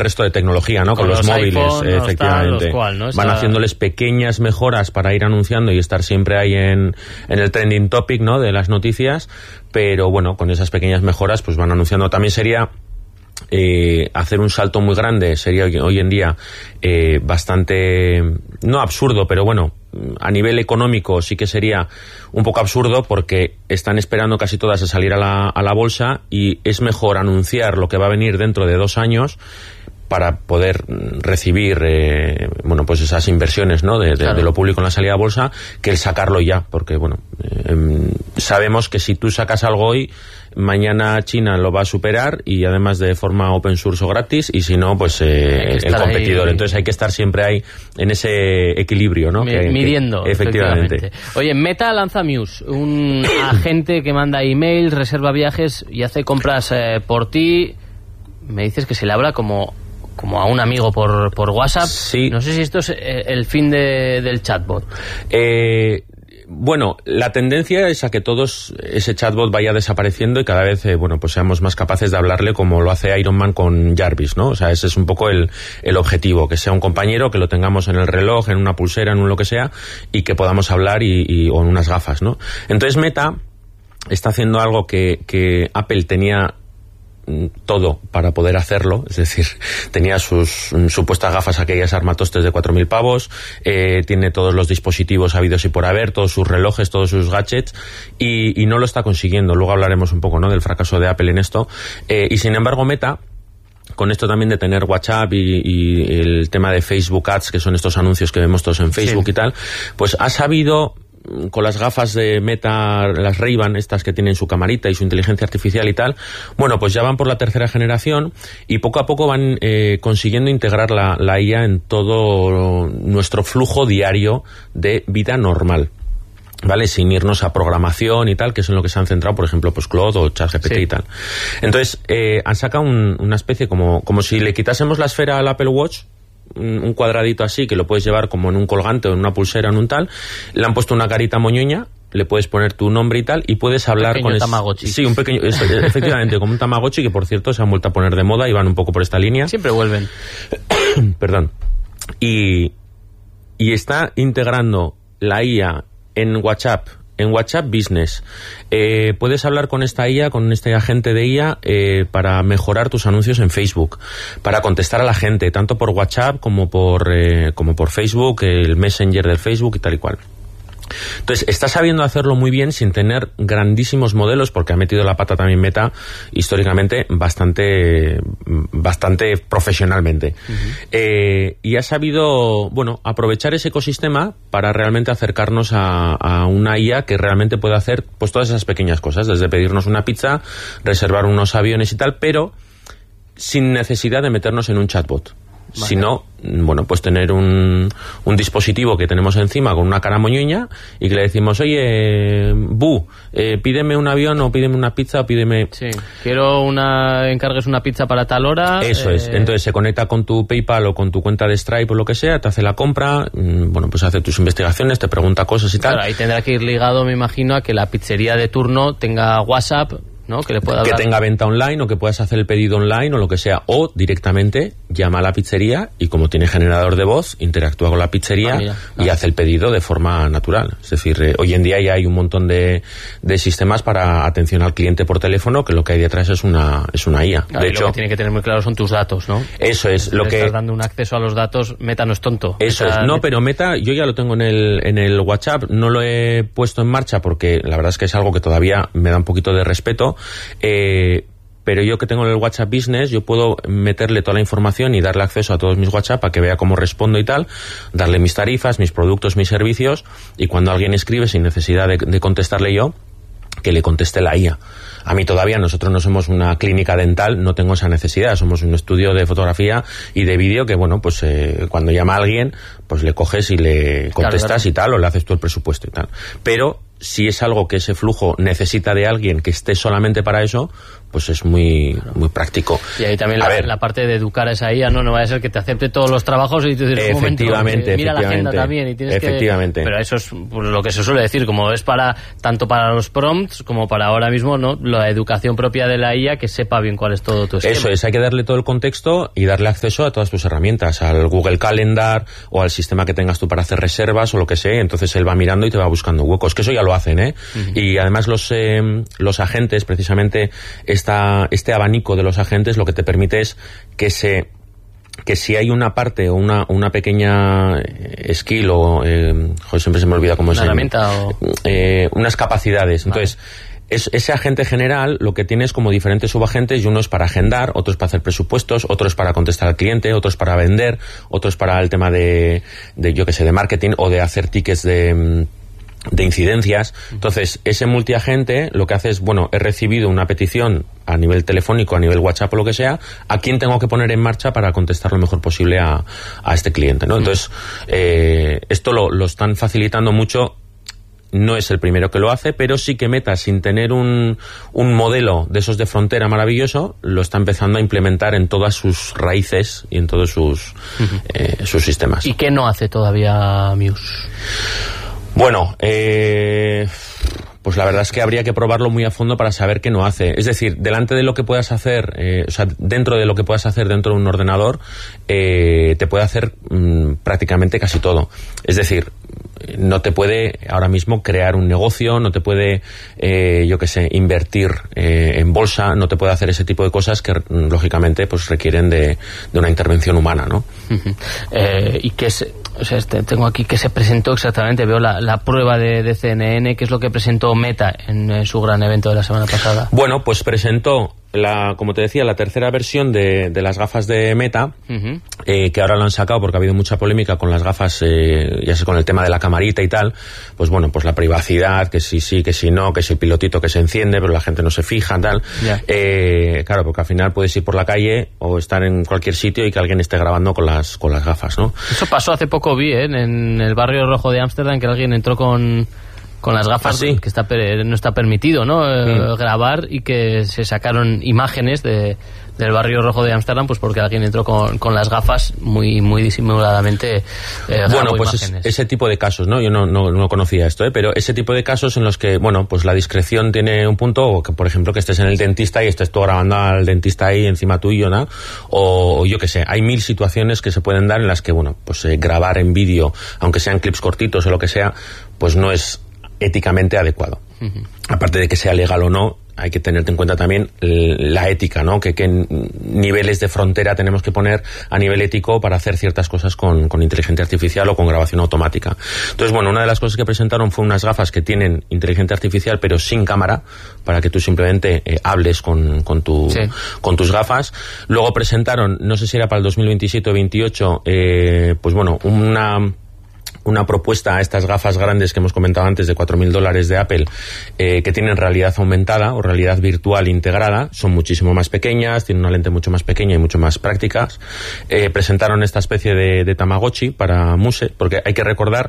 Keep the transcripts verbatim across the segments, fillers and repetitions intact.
resto de tecnología, ¿no? Con, con los, los móviles, iPhone, efectivamente. Los cual, ¿no? Van Esa... haciéndoles pequeñas mejoras para ir anunciando y estar siempre ahí en, en el trending topic, ¿no? De las noticias, pero bueno, con esas pequeñas mejoras pues van anunciando. También sería Eh, hacer un salto muy grande, sería hoy, hoy en día eh, bastante, no absurdo, pero bueno, a nivel económico sí que sería un poco absurdo, porque están esperando casi todas a salir a la, a la bolsa, y es mejor anunciar lo que va a venir dentro de dos años para poder recibir eh, bueno, pues esas inversiones, ¿no? de, de, claro. de lo público en la salida a bolsa, que el sacarlo ya, porque bueno, eh, sabemos que si tú sacas algo hoy, mañana China lo va a superar, y además de forma open source o gratis, y si no, pues eh, el competidor. Ahí. Entonces hay que estar siempre ahí en ese equilibrio, ¿no? Mi, que, midiendo. Que, efectivamente. efectivamente. Oye, Meta lanza Muse, un agente que manda emails, reserva viajes y hace compras eh, por ti. Me dices que se le habla como como a un amigo por, por WhatsApp. Sí. No sé si esto es el fin de, del chatbot. Eh... Bueno, la tendencia es a que todos ese chatbot vaya desapareciendo y cada vez, eh, bueno, pues seamos más capaces de hablarle como lo hace Iron Man con Jarvis, ¿no? O sea, ese es un poco el, el objetivo, que sea un compañero, que lo tengamos en el reloj, en una pulsera, en un lo que sea, y que podamos hablar y, y, o en unas gafas, ¿no? Entonces Meta está haciendo algo que, que Apple tenía todo para poder hacerlo, es decir, tenía sus supuestas gafas, aquellas armatostes de cuatro mil pavos, eh, tiene todos los dispositivos habidos y por haber, todos sus relojes, todos sus gadgets, y, y no lo está consiguiendo. Luego hablaremos un poco, ¿no?, del fracaso de Apple en esto, eh, y sin embargo Meta, con esto también de tener WhatsApp y, y el tema de Facebook Ads, que son estos anuncios que vemos todos en Facebook, sí, y tal, pues ha sabido, con las gafas de Meta, las Ray-Ban, estas que tienen su camarita y su inteligencia artificial y tal, bueno, pues ya van por la tercera generación y poco a poco van eh, consiguiendo integrar la, la I A en todo nuestro flujo diario de vida normal, ¿vale? Sin irnos a programación y tal, que es en lo que se han centrado, por ejemplo, pues Claude o ChatGPT, sí, y tal. Entonces, eh, han sacado un, una especie como, como si le quitásemos la esfera al Apple Watch, un cuadradito así, que lo puedes llevar como en un colgante o en una pulsera, en un tal, le han puesto una carita moñoña, le puedes poner tu nombre y tal, y puedes hablar un con... Un Tamagotchi. Sí, un pequeño, eso, efectivamente, como un Tamagotchi, que por cierto se han vuelto a poner de moda y van un poco por esta línea. Siempre vuelven. Perdón. Y, y está integrando la I A en WhatsApp, en WhatsApp Business. Eh, puedes hablar con esta I A, con este agente de I A, eh, para mejorar tus anuncios en Facebook, para contestar a la gente, tanto por WhatsApp como por, eh, como por Facebook, el Messenger del Facebook y tal y cual. Entonces, está sabiendo hacerlo muy bien sin tener grandísimos modelos, porque ha metido la pata también Meta históricamente bastante bastante profesionalmente. Uh-huh. Eh, y ha sabido, bueno, aprovechar ese ecosistema para realmente acercarnos a, a una I A que realmente puede hacer pues todas esas pequeñas cosas, desde pedirnos una pizza, reservar unos aviones y tal, pero sin necesidad de meternos en un chatbot. Vale. Sino, bueno, pues tener un, un dispositivo que tenemos encima con una cara moñoña y que le decimos, oye, Bu, eh, pídeme un avión o pídeme una pizza o pídeme... Sí, quiero una, encargues una pizza para tal hora... Eso eh... es, entonces se conecta con tu PayPal o con tu cuenta de Stripe o lo que sea, te hace la compra, bueno, pues hace tus investigaciones, te pregunta cosas y tal. Claro, ahí tendrá que ir ligado, me imagino, a que la pizzería de turno tenga WhatsApp, ¿no? Que le pueda hablar. Que tenga venta online o que puedas hacer el pedido online o lo que sea, o directamente llama a la pizzería y como tiene generador de voz, interactúa con la pizzería, ah, mira, y ah. hace el pedido de forma natural. Es decir, eh, hoy en día ya hay un montón de, de sistemas para atención al cliente por teléfono, que lo que hay detrás es una es una I A. Claro, de y hecho, lo que tiene que tener muy claro son tus datos, ¿no? Eso es. Si lo le que estás dando un acceso a los datos, Meta no es tonto. Eso Meta, es. No, Meta... pero Meta yo ya lo tengo en el en el WhatsApp, no lo he puesto en marcha porque la verdad es que es algo que todavía me da un poquito de respeto. Eh, pero yo que tengo el WhatsApp Business, yo puedo meterle toda la información y darle acceso a todos mis WhatsApp para que vea cómo respondo y tal, darle mis tarifas, mis productos, mis servicios, y cuando alguien escribe sin necesidad de, de contestarle yo, que le conteste la I A. A mí todavía, nosotros no somos una clínica dental, no tengo esa necesidad, somos un estudio de fotografía y de vídeo que, bueno, pues eh, cuando llama a alguien, pues le coges y le contestas, claro, claro, y tal, o le haces tú el presupuesto y tal. Pero si es algo que ese flujo necesita de alguien que esté solamente para eso, pues es muy muy práctico. Y ahí también la, la parte de educar a esa I A, ¿no? No vaya a ser que te acepte todos los trabajos y tú dices, un momento, efectivamente, mira la agenda también y tienes efectivamente. que... Pero eso es pues, lo que se suele decir, como es para tanto para los prompts como para ahora mismo, ¿no? La educación propia de la I A, que sepa bien cuál es todo tu esquema. Eso es, hay que darle todo el contexto y darle acceso a todas tus herramientas, al Google Calendar o al sistema que tengas tú para hacer reservas o lo que sea, entonces él va mirando y te va buscando huecos, que eso ya lo hacen, ¿eh? Uh-huh. Y además los eh, los agentes, precisamente esta, este abanico de los agentes lo que te permite es que se que si hay una parte o una, una pequeña skill o eh, joder, siempre se me olvida cómo es una herramienta o... eh, unas capacidades, entonces vale. Es, ese agente general lo que tiene es como diferentes subagentes y uno es para agendar, otro es para hacer presupuestos, otro es para contestar al cliente, otro es para vender, otro es para el tema de, de yo que sé, de marketing o de hacer tickets de, de incidencias. Entonces, ese multiagente lo que hace es, bueno, he recibido una petición a nivel telefónico, a nivel WhatsApp o lo que sea, ¿a quién tengo que poner en marcha para contestar lo mejor posible a, a este cliente, ¿no? Entonces, eh, esto lo, lo están facilitando mucho. No es el primero que lo hace, pero sí que Meta, sin tener un, un modelo de esos de frontera maravilloso, lo está empezando a implementar en todas sus raíces y en todos sus, uh-huh. eh, sus sistemas. ¿Y qué no hace todavía Muse? Bueno, eh... pues la verdad es que habría que probarlo muy a fondo para saber qué no hace. Es decir, delante de lo que puedas hacer, eh, o sea, dentro de lo que puedas hacer dentro de un ordenador, eh, te puede hacer mmm, prácticamente casi todo. Es decir, no te puede ahora mismo crear un negocio, no te puede, eh, yo qué sé, invertir eh, en bolsa, no te puede hacer ese tipo de cosas que, lógicamente, pues requieren de, de una intervención humana, ¿no? Uh-huh. Eh, ¿Y qué es...? O sea, este, tengo aquí que se presentó exactamente, veo la, la prueba de, de C N N, ¿qué es lo que presentó Meta en, en su gran evento de la semana pasada? Bueno, pues presentó, la, como te decía, la tercera versión de, de las gafas de Meta, uh-huh. eh, que ahora lo han sacado porque ha habido mucha polémica con las gafas, eh, ya sé, con el tema de la camarita y tal. Pues bueno, pues la privacidad, que sí, sí, que sí, no, que si el pilotito que se enciende, pero la gente no se fija, tal. Yeah. Eh, claro, porque al final puedes ir por la calle o estar en cualquier sitio y que alguien esté grabando con las, con las gafas, ¿no? Eso pasó hace poco, vi, ¿eh? En el barrio rojo de Ámsterdam, que alguien entró con... con las gafas, ¿Ah, sí? que está no está permitido, ¿no? Mm. Eh, grabar, y que se sacaron imágenes de, del barrio rojo de Ámsterdam, pues porque alguien entró con, con las gafas muy muy disimuladamente. Eh, bueno, pues es, ese tipo de casos, ¿no? Yo no, no, no conocía esto, ¿eh? Pero ese tipo de casos en los que, bueno, pues la discreción tiene un punto, o que, por ejemplo, que estés en el dentista y estés tú grabando al dentista ahí encima tuyo, ¿no? O, o yo qué sé, hay mil situaciones que se pueden dar en las que, bueno, pues eh, grabar en vídeo, aunque sean clips cortitos o lo que sea, pues no es éticamente adecuado. Uh-huh. Aparte de que sea legal o no, hay que tener en cuenta también la ética, ¿no? Que, que niveles de frontera tenemos que poner a nivel ético para hacer ciertas cosas con, con inteligencia artificial o con grabación automática. Entonces, bueno, una de las cosas que presentaron fue unas gafas que tienen inteligencia artificial pero sin cámara, para que tú simplemente eh, hables con, con, tu, sí. con tus gafas. Luego presentaron, no sé si era para el dos mil veintisiete o veintiocho, eh, pues bueno, una... una propuesta a estas gafas grandes que hemos comentado antes de cuatro mil dólares de Apple, eh, que tienen realidad aumentada o realidad virtual integrada, son muchísimo más pequeñas, tienen una lente mucho más pequeña y mucho más prácticas. Eh, presentaron esta especie de, de Tamagotchi para Muse, porque hay que recordar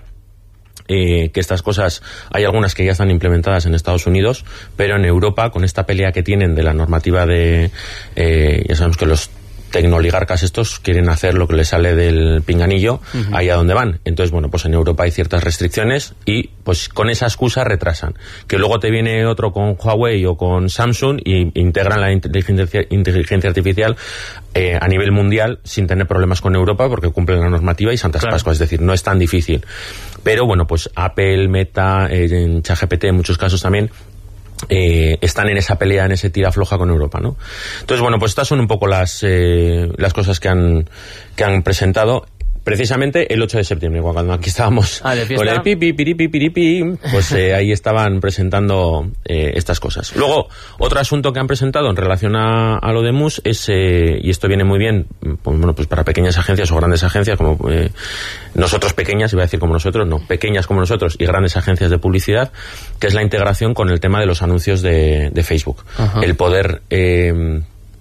Eh, que estas cosas, hay algunas que ya están implementadas en Estados Unidos, pero en Europa, con esta pelea que tienen de la normativa de, eh, ya sabemos que los tecnooligarcas estos quieren hacer lo que les sale del pinganillo, uh-huh. ahí a donde van. Entonces, bueno, pues en Europa hay ciertas restricciones y pues con esa excusa retrasan. Que luego te viene otro con Huawei o con Samsung y integran la inteligencia, inteligencia artificial eh, a nivel mundial sin tener problemas con Europa porque cumplen la normativa y Santas claro. Pascuas. Es decir, no es tan difícil. Pero bueno, pues Apple, Meta, eh, en ChatGPT en muchos casos también, Eh, están en esa pelea, en ese tira floja con Europa, ¿no? Entonces, bueno, pues estas son un poco las eh, las cosas que han que han presentado. Precisamente el ocho de septiembre, cuando aquí estábamos ah, con el pipi, piripi, piripi, pues eh, ahí estaban presentando eh, estas cosas. Luego, otro asunto que han presentado en relación a, a lo de Muse es, eh, y esto viene muy bien, pues, bueno, pues para pequeñas agencias o grandes agencias, como eh, nosotros pequeñas, iba a decir como nosotros, no, pequeñas como nosotros y grandes agencias de publicidad, que es la integración con el tema de los anuncios de, de Facebook. Ajá. El poder... Eh,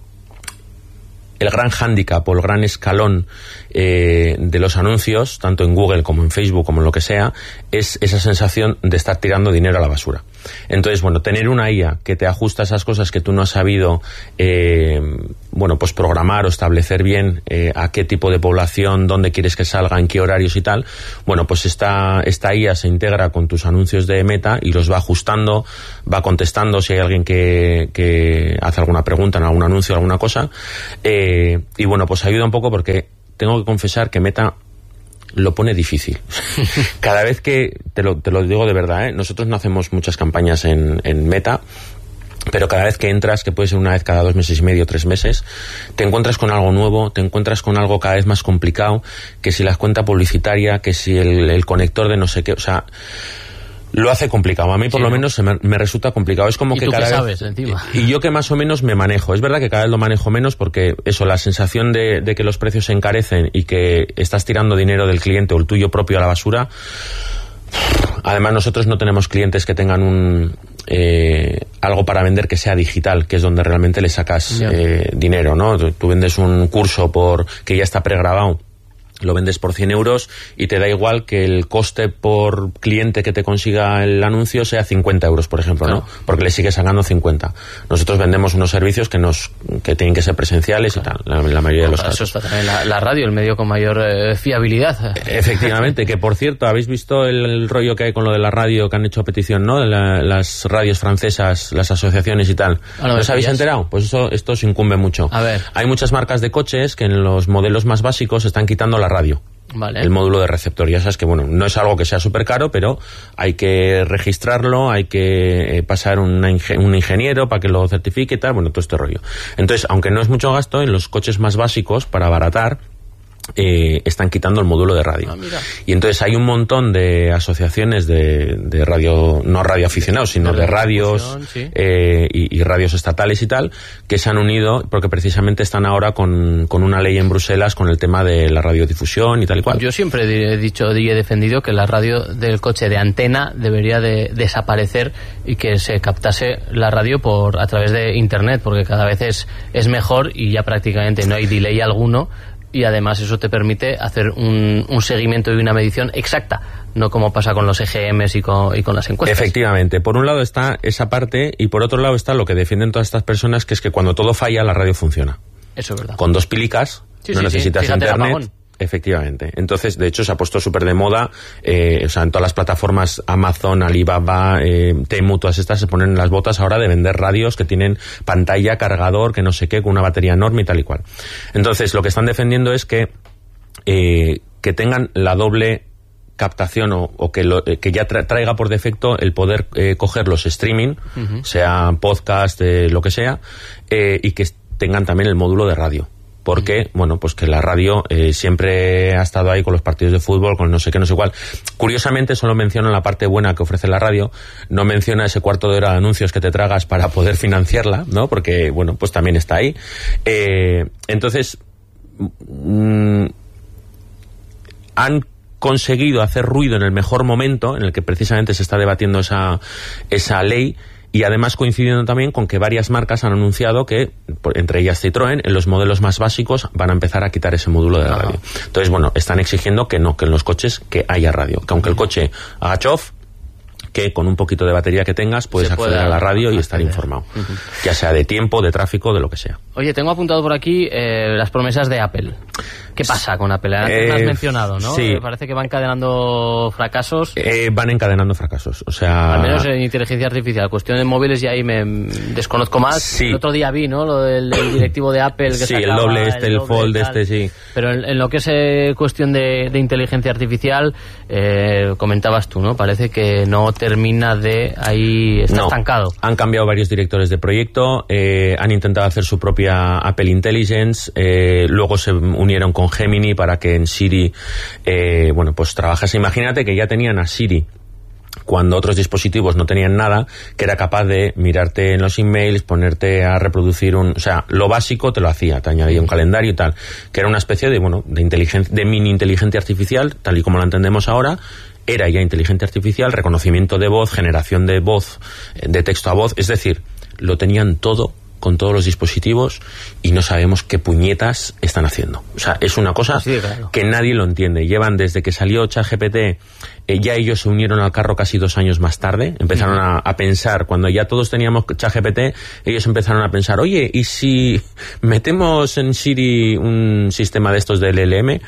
el gran hándicap o el gran escalón eh, de los anuncios, tanto en Google como en Facebook como en lo que sea, es esa sensación de estar tirando dinero a la basura. Entonces, bueno, tener una I A que te ajusta esas cosas que tú no has sabido, eh, bueno, pues programar o establecer bien eh, a qué tipo de población, dónde quieres que salga, en qué horarios y tal, bueno, pues esta, esta I A se integra con tus anuncios de Meta y los va ajustando, va contestando si hay alguien que, que hace alguna pregunta en algún anuncio o alguna cosa, eh, y bueno, pues ayuda un poco porque tengo que confesar que Meta lo pone difícil. Cada vez que, te lo, te lo digo de verdad, ¿eh? Nosotros no hacemos muchas campañas en, en Meta, pero cada vez que entras, que puede ser una vez cada dos meses y medio, tres meses, te encuentras con algo nuevo, te encuentras con algo cada vez más complicado, que si la cuenta publicitaria, que si el, el conector de no sé qué, o sea, lo hace complicado. A mí por sí, lo menos se me, me resulta complicado. Es como ¿Y que tú cada qué vez sabes, encima? Y yo que más o menos me manejo. Es verdad que cada vez lo manejo menos porque eso, la sensación de, de que los precios se encarecen y que estás tirando dinero del cliente o el tuyo propio a la basura. Además, nosotros no tenemos clientes que tengan un eh, algo para vender que sea digital, que es donde realmente le sacas eh, dinero, ¿no? Tú, tú vendes un curso por que ya está pregrabado, lo vendes por cien euros y te da igual que el coste por cliente que te consiga el anuncio sea cincuenta euros, por ejemplo, ¿no? Claro. Porque le sigues sacando cincuenta. Nosotros vendemos unos servicios que nos que tienen que ser presenciales, claro, y tal, la, la mayoría bueno, de los casos. Eso está también la, la radio, el medio con mayor eh, fiabilidad. Efectivamente, que por cierto, ¿habéis visto el, el rollo que hay con lo de la radio que han hecho petición, ¿no? De la, las radios francesas, las asociaciones y tal. ¿No os habéis enterado? Pues eso, esto os incumbe mucho. A ver. Hay muchas marcas de coches que en los modelos más básicos están quitando la radio. Vale. El módulo de receptor. Ya sabes que, bueno, no es algo que sea súper caro, pero hay que registrarlo, hay que eh, pasar una ingen- un ingeniero para que lo certifique y tal, bueno, todo este rollo. Entonces, aunque no es mucho gasto, en los coches más básicos, para abaratar, Eh, están quitando el módulo de radio. Ah, mira. Y entonces hay un montón de asociaciones de, de radio, no radioaficionados, sino de, de radios sí. eh, y, y radios estatales y tal, que se han unido porque precisamente están ahora con, con una ley en Bruselas con el tema de la radiodifusión y tal y cual. Yo siempre he dicho y he defendido que la radio del coche de antena debería de desaparecer y que se captase la radio por a través de internet, porque cada vez es, es mejor y ya prácticamente no hay delay alguno. Y además eso te permite hacer un, un seguimiento y una medición exacta, no como pasa con los E G Ms y con, y con las encuestas. Efectivamente, por un lado está esa parte y por otro lado está lo que defienden todas estas personas, que es que cuando todo falla la radio funciona. Eso es verdad. Con dos pilicas, sí, no sí, necesitas sí. internet. Efectivamente. Entonces, de hecho, se ha puesto súper de moda, eh, o sea, en todas las plataformas, Amazon, Alibaba, eh, Temu, todas estas se ponen en las botas ahora de vender radios que tienen pantalla, cargador, que no sé qué, con una batería enorme y tal y cual. Entonces, lo que están defendiendo es que, eh, que tengan la doble captación o, o que, lo, eh, que ya tra- traiga por defecto el poder eh, coger los streaming, uh-huh. sea podcast, eh, lo que sea, eh, y que tengan también el módulo de radio. Porque, bueno, pues que la radio eh, siempre ha estado ahí con los partidos de fútbol, con no sé qué, no sé cuál. Curiosamente, solo menciona la parte buena que ofrece la radio, no menciona ese cuarto de hora de anuncios que te tragas para poder financiarla, ¿no? Porque, bueno, pues también está ahí. Eh, entonces, mmm, han conseguido hacer ruido en el mejor momento, en el que precisamente se está debatiendo esa, esa ley, y además coincidiendo también con que varias marcas han anunciado que, entre ellas Citroën, en los modelos más básicos van a empezar a quitar ese módulo de radio. Entonces, bueno, están exigiendo que no, que en los coches que haya radio. Que aunque el coche haga chof, que con un poquito de batería que tengas puedes Se acceder puede a la radio acceder. y estar informado. Uh-huh. Ya sea de tiempo, de tráfico, de lo que sea. Oye, tengo apuntado por aquí eh, las promesas de Apple. ¿Qué pasa con Apple? Antes eh, lo has mencionado, ¿no? Sí. Me parece que va encadenando fracasos. Eh, van encadenando fracasos. O sea... Al menos en inteligencia artificial. Cuestión de móviles y ahí me desconozco más. Sí. El otro día vi, ¿no? Lo del, del directivo de Apple que sí, sacaba, el doble este, el, el fold este, sí. Pero en, en lo que es eh, cuestión de, de inteligencia artificial, eh, comentabas tú, ¿no? Parece que no termina de... Ahí está no, estancado. Han cambiado varios directores de proyecto, eh, han intentado hacer su propia Apple Intelligence, eh, luego se unieron con Gemini para que en Siri, eh, bueno, pues trabajase. Imagínate que ya tenían a Siri cuando otros dispositivos no tenían nada, que era capaz de mirarte en los emails, ponerte a reproducir un... O sea, lo básico te lo hacía, te añadía un calendario y tal, que era una especie de, bueno, de inteligencia, de mini inteligencia artificial, tal y como la entendemos ahora. Era ya inteligencia artificial, reconocimiento de voz, generación de voz, de texto a voz, es decir, lo tenían todo con todos los dispositivos y no sabemos qué puñetas están haciendo. O sea, es una cosa sí, claro. que nadie lo entiende. Llevan desde que salió ChatGPT, eh, ya ellos se unieron al carro casi dos años más tarde. Empezaron uh-huh. a, a pensar, cuando ya todos teníamos ChatGPT, ellos empezaron a pensar, oye, ¿y si metemos en Siri un sistema de estos de L L M?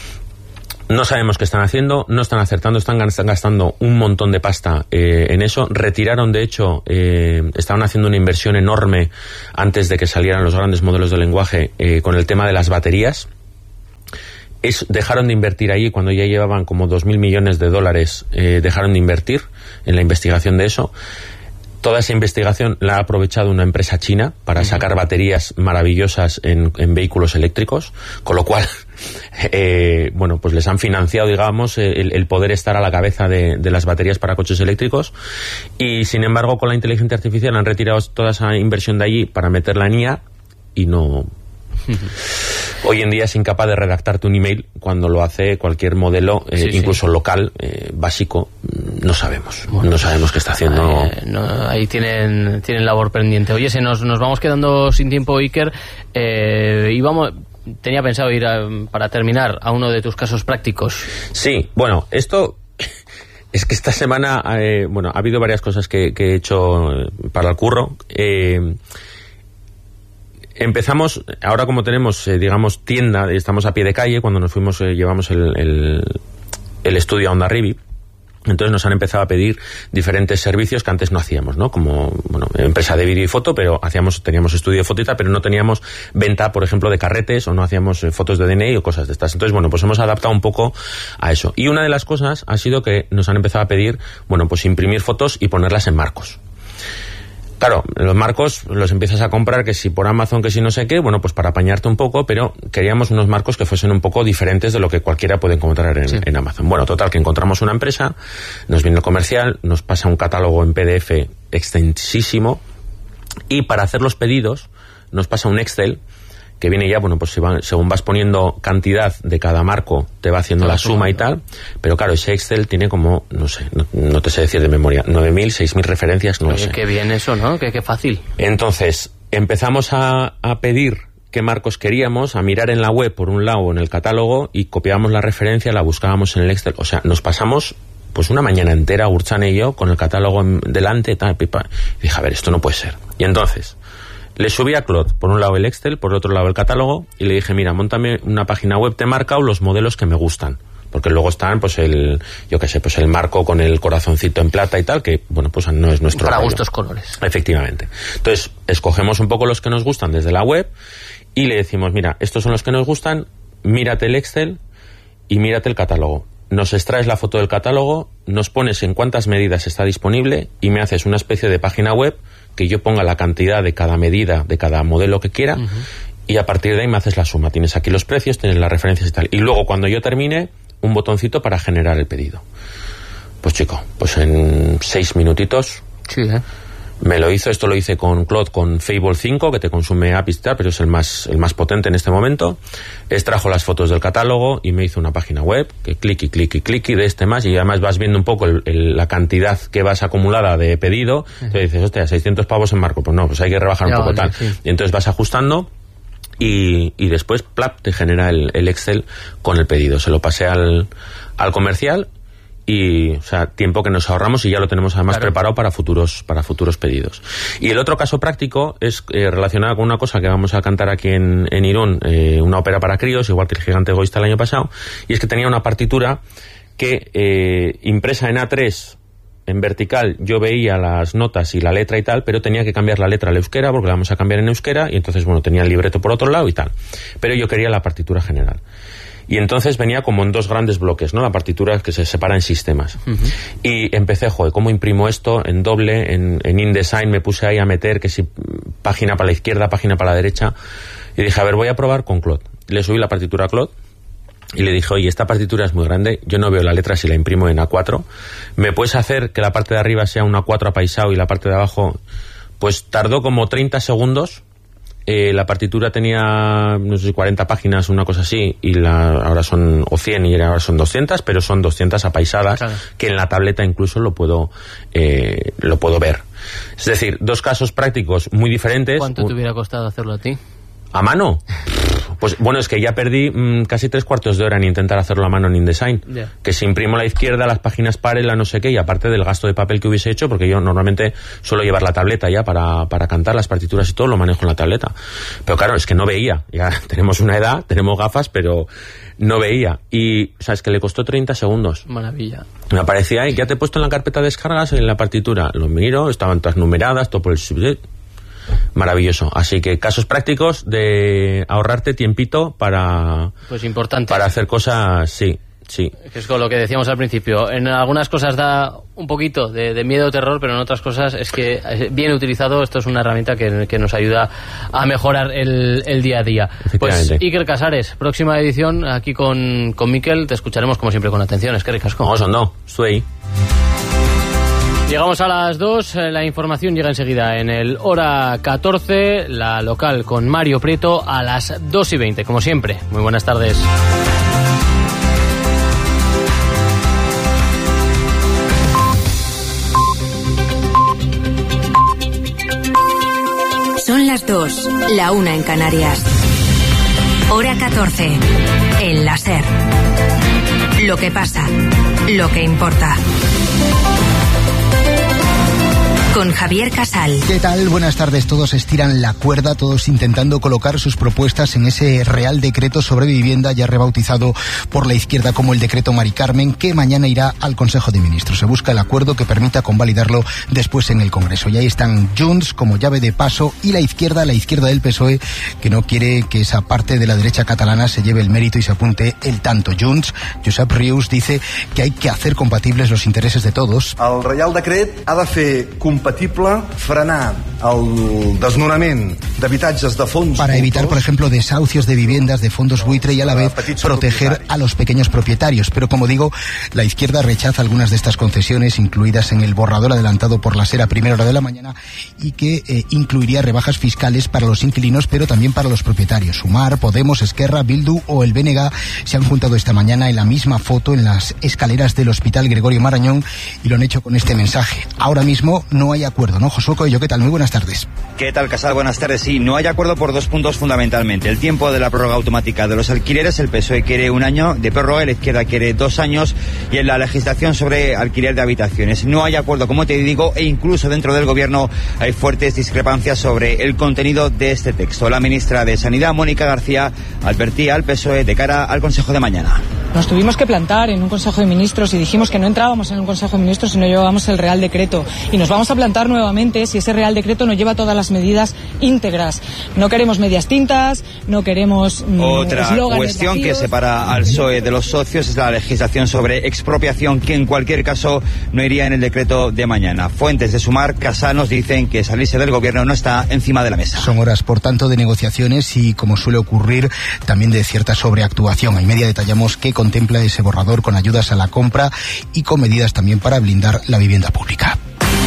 No sabemos qué están haciendo, no están acertando, están gastando un montón de pasta eh, en eso. Retiraron, de hecho, eh, estaban haciendo una inversión enorme antes de que salieran los grandes modelos de lenguaje eh, con el tema de las baterías. Es, dejaron de invertir ahí cuando ya llevaban como dos mil millones de dólares, eh, dejaron de invertir en la investigación de eso. Toda esa investigación la ha aprovechado una empresa china para sacar baterías maravillosas en, en vehículos eléctricos, con lo cual, eh, bueno, pues les han financiado, digamos, el, el poder estar a la cabeza de, de las baterías para coches eléctricos, y sin embargo con la inteligencia artificial han retirado toda esa inversión de allí para meterla en I A y no... Hoy en día es incapaz de redactarte un email cuando lo hace cualquier modelo, eh, sí, incluso sí. local, eh, básico. No sabemos, bueno, no sabemos qué está haciendo. Eh, no, ahí tienen tienen labor pendiente. Oye, se nos, nos vamos quedando sin tiempo, Iker. Eh, y vamos, tenía pensado ir a, para terminar a uno de tus casos prácticos. Sí, bueno, esto... Es que esta semana, eh, bueno, ha habido varias cosas que, que he hecho para el curro. Eh... Empezamos, ahora como tenemos, eh, digamos, tienda, estamos a pie de calle, cuando nos fuimos eh, llevamos el, el, el estudio a Honda Rivi, entonces nos han empezado a pedir diferentes servicios que antes no hacíamos, ¿no? Como, bueno, empresa de vídeo y foto, pero hacíamos, teníamos estudio de foto y tal, pero no teníamos venta, por ejemplo, de carretes, o no hacíamos eh, fotos de D N I o cosas de estas. Entonces, bueno, pues hemos adaptado un poco a eso. Y una de las cosas ha sido que nos han empezado a pedir, bueno, pues imprimir fotos y ponerlas en marcos. Claro, los marcos los empiezas a comprar, que si por Amazon, que si no sé qué, bueno, pues para apañarte un poco, pero queríamos unos marcos que fuesen un poco diferentes de lo que cualquiera puede encontrar en, sí. en Amazon. Bueno, total, que encontramos una empresa, nos viene el comercial, nos pasa un catálogo en P D F extensísimo, y para hacer los pedidos nos pasa un Excel que viene ya, bueno, pues según vas poniendo cantidad de cada marco, te va haciendo la suma y tal, pero claro, ese Excel tiene como, no sé, no, no te sé decir de memoria, nueve mil, seis mil referencias, no lo sé. Qué bien eso, ¿no? Qué, qué fácil. Entonces, empezamos a, a pedir qué marcos queríamos, a mirar en la web, por un lado, en el catálogo, y copiábamos la referencia, la buscábamos en el Excel, o sea, nos pasamos pues una mañana entera, Urchane y yo, con el catálogo en, delante, tal, pipa, y dije, a ver, esto no puede ser. Y entonces... le subí a Claude, por un lado el Excel, por otro lado el catálogo, y le dije, mira, móntame una página web, te he marcado los modelos que me gustan, porque luego están, pues el, yo qué sé, pues el marco con el corazoncito en plata y tal, que, bueno, pues no es nuestro para rollo. Gustos colores. Efectivamente. Entonces, escogemos un poco los que nos gustan desde la web, y le decimos, mira, estos son los que nos gustan, mírate el Excel, y mírate el catálogo. Nos extraes la foto del catálogo, nos pones en cuántas medidas está disponible, y me haces una especie de página web que yo ponga la cantidad de cada medida, de cada modelo que quiera, uh-huh. y a partir de ahí me haces la suma. Tienes aquí los precios, tienes las referencias y tal. Y luego, cuando yo termine, un botoncito para generar el pedido. Pues chico, pues en seis minutitos... Sí, ¿eh? Me lo hizo, esto lo hice con Claude, con Fable cinco, que te consume A P Is, pero es el más, el más potente en este momento. Extrajo las fotos del catálogo y me hizo una página web, que clic y clic y clic y de este más, y además vas viendo un poco el, el, la cantidad que vas acumulada de pedido. Entonces dices, hostia, seiscientos pavos en marco, pues no, pues hay que rebajar ya un poco vale, tal. Sí. Y entonces vas ajustando y, y después, plap, te genera el, el Excel con el pedido. Se lo pasé al, al comercial. Y, o sea, tiempo que nos ahorramos y ya lo tenemos además claro. preparado para futuros para futuros pedidos. Y el otro caso práctico es eh, relacionado con una cosa que vamos a cantar aquí en, en Irún, eh, una ópera para críos, igual que el Gigante Egoísta el año pasado, y es que tenía una partitura que eh, impresa en A tres en vertical, yo veía las notas y la letra y tal, pero tenía que cambiar la letra al euskera porque la vamos a cambiar en euskera, y entonces, bueno, tenía el libreto por otro lado y tal. Pero yo quería la partitura general. Y entonces venía como en dos grandes bloques, ¿no? La partitura que se separa en sistemas. Uh-huh. Y empecé, joder, ¿cómo imprimo esto en doble? En, en InDesign me puse ahí a meter que si página para la izquierda, página para la derecha. Y dije, a ver, voy a probar con Claude. Le subí la partitura a Claude y le dije, oye, esta partitura es muy grande, yo no veo la letra si la imprimo en A cuatro. ¿Me puedes hacer que la parte de arriba sea un A cuatro apaisado y la parte de abajo? Pues tardó como treinta segundos eh, la partitura tenía, no sé, cuarenta páginas, una cosa así, y la, ahora son, o cien, y ahora son doscientas, pero son doscientas apaisadas, claro, que en la tableta incluso lo puedo, eh, lo puedo ver. Es decir, dos casos prácticos muy diferentes. ¿Cuánto te hubiera costado hacerlo a ti? ¿A mano? Pues bueno, es que ya perdí mmm, casi tres cuartos de hora en intentar hacerlo a mano en InDesign. Yeah. Que si imprimo a la izquierda, las páginas pares, la no sé qué, y aparte del gasto de papel que hubiese hecho, porque yo normalmente suelo llevar la tableta ya para, para cantar las partituras y todo, lo manejo en la tableta. Pero claro, es que no veía. Ya tenemos una edad, tenemos gafas, pero no veía. Y, o sea, es que le costó treinta segundos. Maravilla. Me aparecía ahí, ya te he puesto en la carpeta de descargas en la partitura. Lo miro, estaban todas numeradas, todo por el... Maravilloso. Así que casos prácticos de ahorrarte tiempito para, pues importante, para hacer cosas, sí, sí. Que es con lo que decíamos al principio. En algunas cosas da un poquito de, de miedo o terror, pero en otras cosas es que bien utilizado esto es una herramienta que, que nos ayuda a mejorar el, el día a día. Pues Iker Casares, próxima edición aquí con, con Miquel, te escucharemos como siempre con atención. Es que ricasco. Vamos, no, estoy ahí. Llegamos a las dos, la información llega enseguida en el hora catorce, la local con Mario Prieto a las dos y veinte, como siempre. Muy buenas tardes. Son las dos, la una en Canarias. Hora catorce, el láser. Lo que pasa, lo que importa. Con Javier Casal. ¿Qué tal? Buenas tardes. Todos estiran la cuerda, todos intentando colocar sus propuestas en ese Real Decreto sobre Vivienda, ya rebautizado por la izquierda como el Decreto Mari Carmen, que mañana irá al Consejo de Ministros. Se busca el acuerdo que permita convalidarlo después en el Congreso. Y ahí están Junts como llave de paso y la izquierda, la izquierda del P S O E, que no quiere que esa parte de la derecha catalana se lleve el mérito y se apunte el tanto. Junts, Josep Rius, dice que hay que hacer compatibles los intereses de todos. El Real Decret ha de fer compatible frenar el desnonament d'habitatges de fons para evitar, por ejemplo, desahucios de viviendas de fondos buitre y a la vez proteger a los pequeños propietarios. Pero como digo, la izquierda rechaza algunas de estas concesiones incluidas en el borrador adelantado por la SER a primera hora de la mañana y que eh, incluiría rebajas fiscales para los inquilinos, pero también para los propietarios. Sumar, Podemos, Esquerra, Bildu o el B N G se han juntado esta mañana en la misma foto en las escaleras del Hospital Gregorio Marañón y lo han hecho con este mensaje. Ahora mismo no hay acuerdo, ¿no? Josué Coello, ¿qué tal? Muy buenas tardes. ¿Qué tal, Casal? Buenas tardes. Sí, no hay acuerdo por dos puntos fundamentalmente. El tiempo de la prórroga automática de los alquileres, el P S O E quiere un año de prórroga, la izquierda quiere dos años, y en la legislación sobre alquiler de habitaciones. No hay acuerdo, como te digo, e incluso dentro del gobierno hay fuertes discrepancias sobre el contenido de este texto. La ministra de Sanidad, Mónica García, advertía al P S O E de cara al Consejo de mañana. Nos tuvimos que plantar en un Consejo de Ministros y dijimos que no entrábamos en un Consejo de Ministros si no llevábamos el Real Decreto. Y nos vamos a plantar nuevamente si ese Real Decreto no lleva todas las medidas íntegras. No queremos medias tintas, no queremos mmm, Otra cuestión vacíos. Que separa al P S O E de los socios es la legislación sobre expropiación, que en cualquier caso no iría en el decreto de mañana. Fuentes de Sumar, Casal, nos dicen que salirse del gobierno no está encima de la mesa. Son horas, por tanto, de negociaciones y, como suele ocurrir, también de cierta sobreactuación. En media detallamos qué contempla ese borrador con ayudas a la compra y con medidas también para blindar la vivienda pública.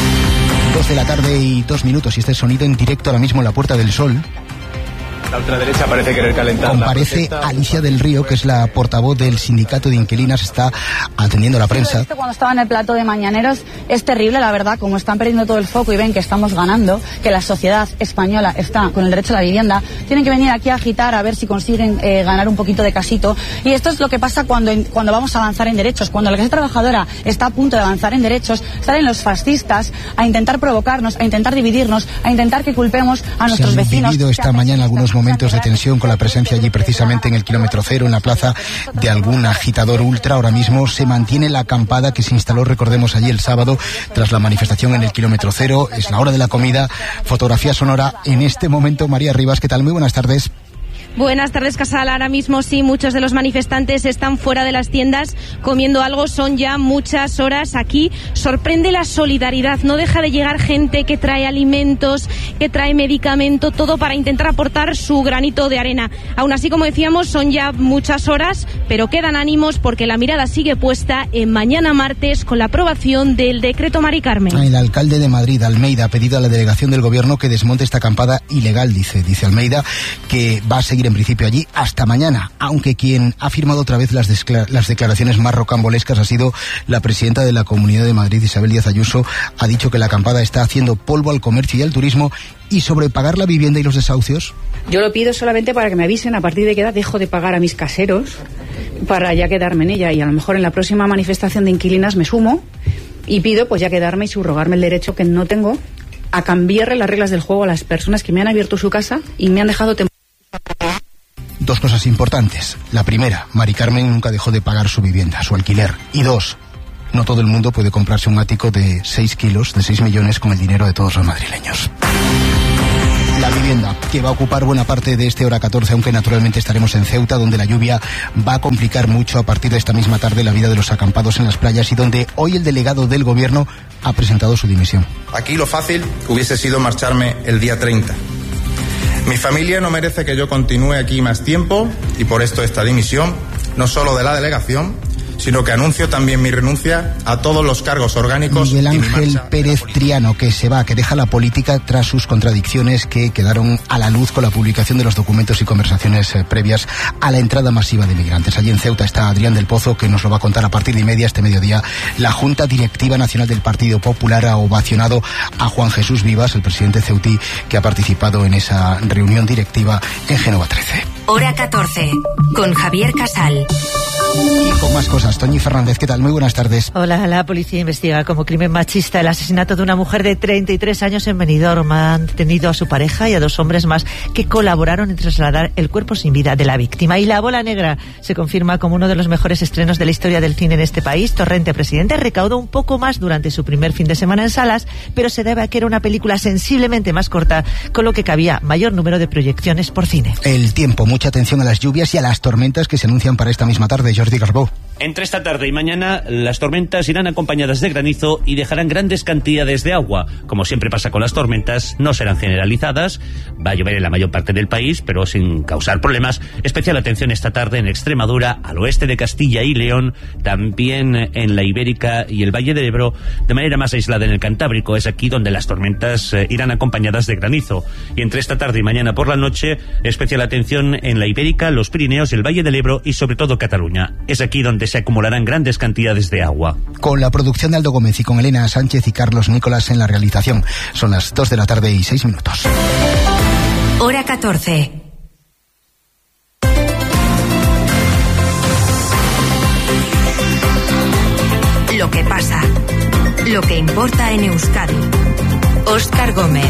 Dos de la tarde y dos minutos y este sonido en directo ahora mismo en la Puerta del Sol. La ultraderecha parece querer calentar. Comparece Alicia del Río, que es la portavoz del sindicato de inquilinas, está atendiendo a la prensa. Cuando estaba en el plato de Mañaneros es terrible, la verdad, como están perdiendo todo el foco y ven que estamos ganando, que la sociedad española está con el derecho a la vivienda, tienen que venir aquí a agitar a ver si consiguen eh, ganar un poquito de casito. Y esto es lo que pasa cuando, cuando vamos a avanzar en derechos. Cuando la clase trabajadora está a punto de avanzar en derechos, salen los fascistas a intentar provocarnos, a intentar dividirnos, a intentar que culpemos a nuestros vecinos. Se han vivido esta mañana algunos momentos de tensión con la presencia allí precisamente en el kilómetro cero, en la plaza, de algún agitador ultra. Ahora mismo se mantiene la acampada que se instaló, recordemos, allí el sábado tras la manifestación en el kilómetro cero. Es la hora de la comida. Fotografía sonora en este momento. María Rivas, ¿qué tal? Muy buenas tardes. Buenas tardes, Casal. Ahora mismo sí, muchos de los manifestantes están fuera de las tiendas comiendo algo. Son ya muchas horas aquí. Sorprende la solidaridad. No deja de llegar gente que trae alimentos, que trae medicamento, todo para intentar aportar su granito de arena. Aún así, como decíamos, son ya muchas horas, pero quedan ánimos porque la mirada sigue puesta en mañana martes con la aprobación del decreto Mari Carmen. El alcalde de Madrid, Almeida, ha pedido a la delegación del gobierno que desmonte esta acampada ilegal, dice, dice Almeida, que va a seguir en principio allí hasta mañana, aunque quien ha firmado otra vez las, las declaraciones más rocambolescas ha sido la presidenta de la Comunidad de Madrid, Isabel Díaz Ayuso. Ha dicho que la acampada está haciendo polvo al comercio y al turismo. ¿Y sobre pagar la vivienda y los desahucios? Yo lo pido solamente para que me avisen a partir de qué edad dejo de pagar a mis caseros para ya quedarme en ella, y a lo mejor en la próxima manifestación de inquilinas me sumo y pido pues ya quedarme y subrogarme el derecho que no tengo a cambiarle las reglas del juego a las personas que me han abierto su casa y me han dejado tem- Dos cosas importantes. La primera, Mari Carmen nunca dejó de pagar su vivienda, su alquiler. Y dos, no todo el mundo puede comprarse un ático de seis kilos, de seis millones, con el dinero de todos los madrileños. La vivienda, que va a ocupar buena parte de este hora catorce, aunque naturalmente estaremos en Ceuta, donde la lluvia va a complicar mucho a partir de esta misma tarde la vida de los acampados en las playas, y donde hoy el delegado del gobierno ha presentado su dimisión. Aquí lo fácil hubiese sido marcharme el día treinta. Mi familia no merece que yo continúe aquí más tiempo, y por esto esta dimisión, no solo de la delegación, sino que anuncio también mi renuncia a todos los cargos orgánicos. Miguel Ángel Pérez Triano, que se va, que deja la política tras sus contradicciones que quedaron a la luz con la publicación de los documentos y conversaciones eh, previas a la entrada masiva de migrantes. Allí en Ceuta está Adrián del Pozo, que nos lo va a contar a partir de media este mediodía. La Junta Directiva Nacional del Partido Popular ha ovacionado a Juan Jesús Vivas, el presidente ceutí, que ha participado en esa reunión directiva en Génova trece. Hora catorce, con Javier Casal. Y con más cosas, Toñi Fernández, ¿qué tal? Muy buenas tardes. Hola, la policía investiga como crimen machista el asesinato de una mujer de treinta y tres años en Benidorm. Han detenido a su pareja y a dos hombres más que colaboraron en trasladar el cuerpo sin vida de la víctima. Y La Bola Negra se confirma como uno de los mejores estrenos de la historia del cine en este país. Torrente Presidente recaudó un poco más durante su primer fin de semana en salas, pero se debe a que era una película sensiblemente más corta, con lo que cabía mayor número de proyecciones por cine. El tiempo, mucha atención a las lluvias y a las tormentas que se anuncian para esta misma tarde. Jordi Garbó. Entre esta tarde y mañana, las tormentas irán acompañadas de granizo y dejarán grandes cantidades de agua. Como siempre pasa con las tormentas, no serán generalizadas. Va a llover en la mayor parte del país, pero sin causar problemas. Especial atención esta tarde en Extremadura, al oeste de Castilla y León, también en la Ibérica y el Valle del Ebro, de manera más aislada en el Cantábrico. Es aquí donde las tormentas eh, irán acompañadas de granizo. Y entre esta tarde y mañana por la noche, especial atención en la Ibérica, los Pirineos, el Valle del Ebro y sobre todo Cataluña. Es aquí donde se acumularán grandes cantidades de agua. Con la producción de Aldo Gómez y con Elena Sánchez y Carlos Nicolás en la realización. Son las dos de la tarde y seis minutos. Hora catorce. Lo que pasa, lo que importa en Euskadi. Óscar Gómez.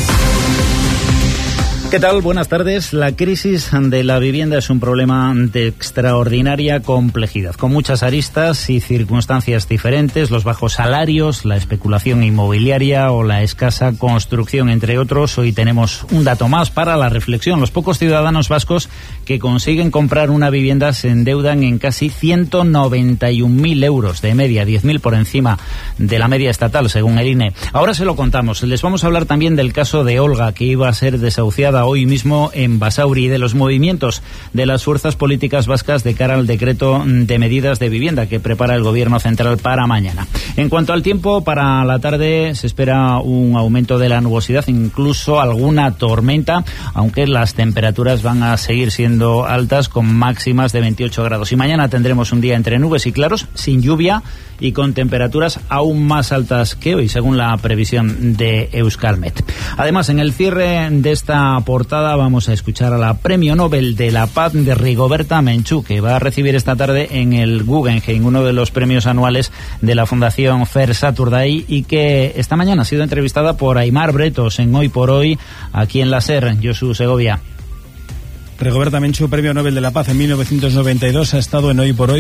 ¿Qué tal? Buenas tardes. La crisis de la vivienda es un problema de extraordinaria complejidad, con muchas aristas y circunstancias diferentes, los bajos salarios, la especulación inmobiliaria o la escasa construcción, entre otros. Hoy tenemos un dato más para la reflexión. Los pocos ciudadanos vascos que consiguen comprar una vivienda se endeudan en casi ciento noventa y un mil euros de media, diez mil por encima de la media estatal, según el I N E. Ahora se lo contamos. Les vamos a hablar también del caso de Olga, que iba a ser desahuciada hoy mismo en Basauri, de los movimientos de las fuerzas políticas vascas de cara al decreto de medidas de vivienda que prepara el gobierno central para mañana. En cuanto al tiempo, para la tarde se espera un aumento de la nubosidad, incluso alguna tormenta, aunque las temperaturas van a seguir siendo altas con máximas de veintiocho grados. Y mañana tendremos un día entre nubes y claros, sin lluvia y con temperaturas aún más altas que hoy, según la previsión de Euskalmet. Además, en el cierre de esta portada vamos a escuchar a la Premio Nobel de la Paz de Rigoberta Menchú, que va a recibir esta tarde en el Guggenheim, uno de los premios anuales de la Fundación Fair Saturday, y que esta mañana ha sido entrevistada por Aimar Bretos en Hoy por Hoy, aquí en la SER. Josu Segovia. Rigoberta Menchú, Premio Nobel de la Paz en mil novecientos noventa y dos, ha estado en Hoy por Hoy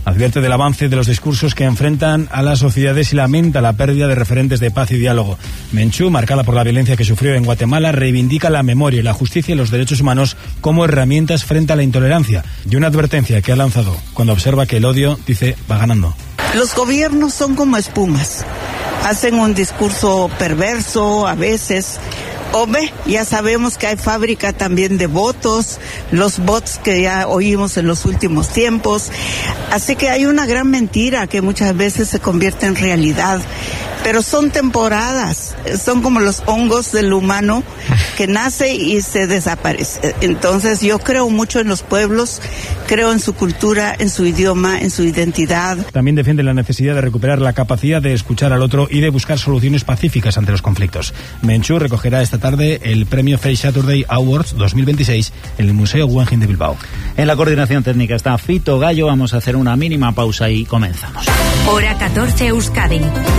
Advierte del avance de los discursos que enfrentan a las sociedades y lamenta la pérdida de referentes de paz y diálogo. Menchú, marcada por la violencia que sufrió en Guatemala, reivindica la memoria, la justicia y los derechos humanos como herramientas frente a la intolerancia. Y una advertencia que ha lanzado cuando observa que el odio, dice, va ganando. Los gobiernos son como espumas. Hacen un discurso perverso a veces. O ve, ya sabemos que hay fábrica también de votos, los bots que ya oímos en los últimos tiempos. Así que hay una gran mentira que muchas veces se convierte en realidad. Pero son temporadas, son como los hongos del humano que nace y se desaparece. Entonces yo creo mucho en los pueblos, creo en su cultura, en su idioma, en su identidad. También defiende la necesidad de recuperar la capacidad de escuchar al otro y de buscar soluciones pacíficas ante los conflictos. Menchú recogerá esta tarde el premio Face Saturday Awards dos mil veintiséis en el Museo Guggenheim de Bilbao. En la coordinación técnica está Fito Gallo. Vamos a hacer una mínima pausa y comenzamos. Hora catorce Euskadi.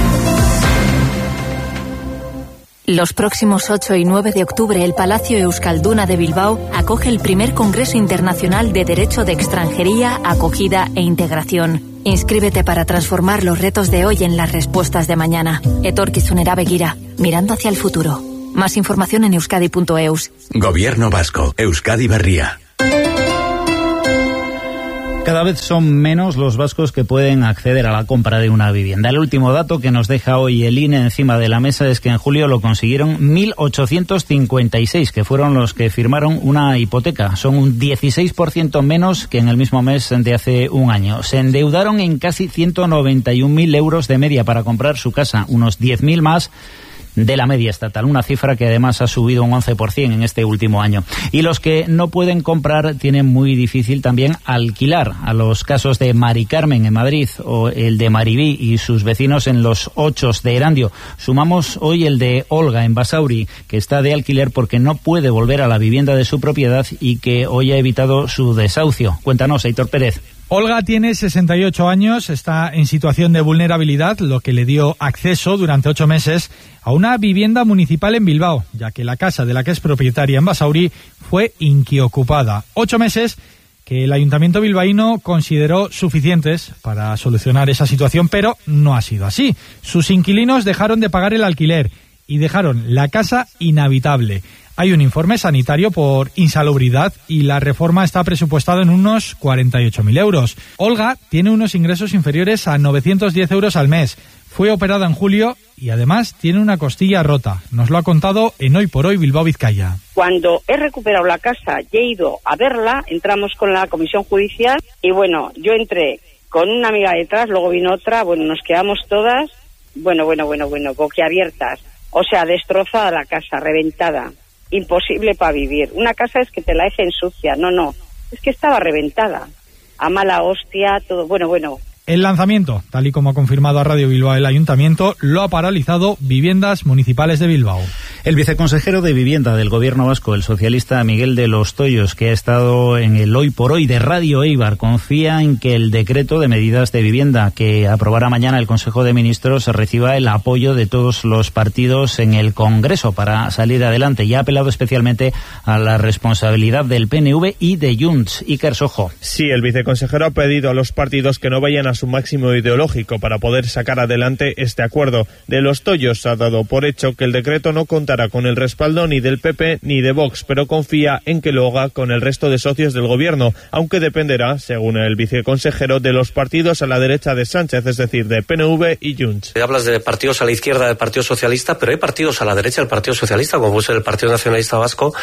Los próximos ocho y nueve de octubre, el Palacio Euskalduna de Bilbao acoge el primer Congreso Internacional de Derecho de Extranjería, Acogida e Integración. Inscríbete para transformar los retos de hoy en las respuestas de mañana. Etorkizunera begira, mirando hacia el futuro. Más información en euskadi punto eus. Gobierno Vasco, Euskadi Berria. Cada vez son menos los vascos que pueden acceder a la compra de una vivienda. El último dato que nos deja hoy el I N E encima de la mesa es que en julio lo consiguieron mil ochocientos cincuenta y seis, que fueron los que firmaron una hipoteca. Son un dieciséis por ciento menos que en el mismo mes de hace un año. Se endeudaron en casi ciento noventa y un mil euros de media para comprar su casa, unos diez mil más de la media estatal, una cifra que además ha subido un once por ciento en este último año. Y los que no pueden comprar tienen muy difícil también alquilar. A los casos de Mari Carmen en Madrid o el de Maribí y sus vecinos en los Ochos de Erandio. Sumamos hoy el de Olga en Basauri, que está de alquiler porque no puede volver a la vivienda de su propiedad y que hoy ha evitado su desahucio. Cuéntanos, Aitor Pérez. Olga tiene sesenta y ocho años, está en situación de vulnerabilidad, lo que le dio acceso durante ocho meses a una vivienda municipal en Bilbao, ya que la casa de la que es propietaria en Basauri fue inquiocupada. Ocho meses que el ayuntamiento bilbaíno consideró suficientes para solucionar esa situación, pero no ha sido así. Sus inquilinos dejaron de pagar el alquiler y dejaron la casa inhabitable. Hay un informe sanitario por insalubridad y la reforma está presupuestada en unos cuarenta y ocho mil euros. Olga tiene unos ingresos inferiores a novecientos diez euros al mes. Fue operada en julio y además tiene una costilla rota. Nos lo ha contado en Hoy por Hoy Bilbao Vizcaya. Cuando he recuperado la casa y he ido a verla, entramos con la comisión judicial y bueno, yo entré con una amiga detrás, luego vino otra, bueno, nos quedamos todas, bueno, bueno, bueno, bueno, boquiabiertas. O sea, destrozada la casa, reventada. Imposible para vivir. Una casa es que te la dejen sucia. No, no. Es que estaba reventada. A mala hostia, todo. Bueno, bueno. El lanzamiento, tal y como ha confirmado a Radio Bilbao el Ayuntamiento, lo ha paralizado Viviendas Municipales de Bilbao. El viceconsejero de Vivienda del Gobierno vasco, el socialista Miguel de los Toyos, que ha estado en el Hoy por Hoy de Radio Eibar, confía en que el decreto de medidas de vivienda que aprobará mañana el Consejo de Ministros reciba el apoyo de todos los partidos en el Congreso para salir adelante. Y ha apelado especialmente a la responsabilidad del P N V y de Junts. Iker Sojo. Sí, el viceconsejero ha pedido a los partidos que no vayan a su máximo ideológico para poder sacar adelante este acuerdo. De los Toyos ha dado por hecho que el decreto no contará con el respaldo ni del P P ni de Vox, pero confía en que lo haga con el resto de socios del gobierno, aunque dependerá, según el viceconsejero, de los partidos a la derecha de Sánchez, es decir, de P N V y Junts. Hablas de partidos a la izquierda del Partido Socialista, pero hay partidos a la derecha del Partido Socialista, como puede ser el Partido Nacionalista Vasco,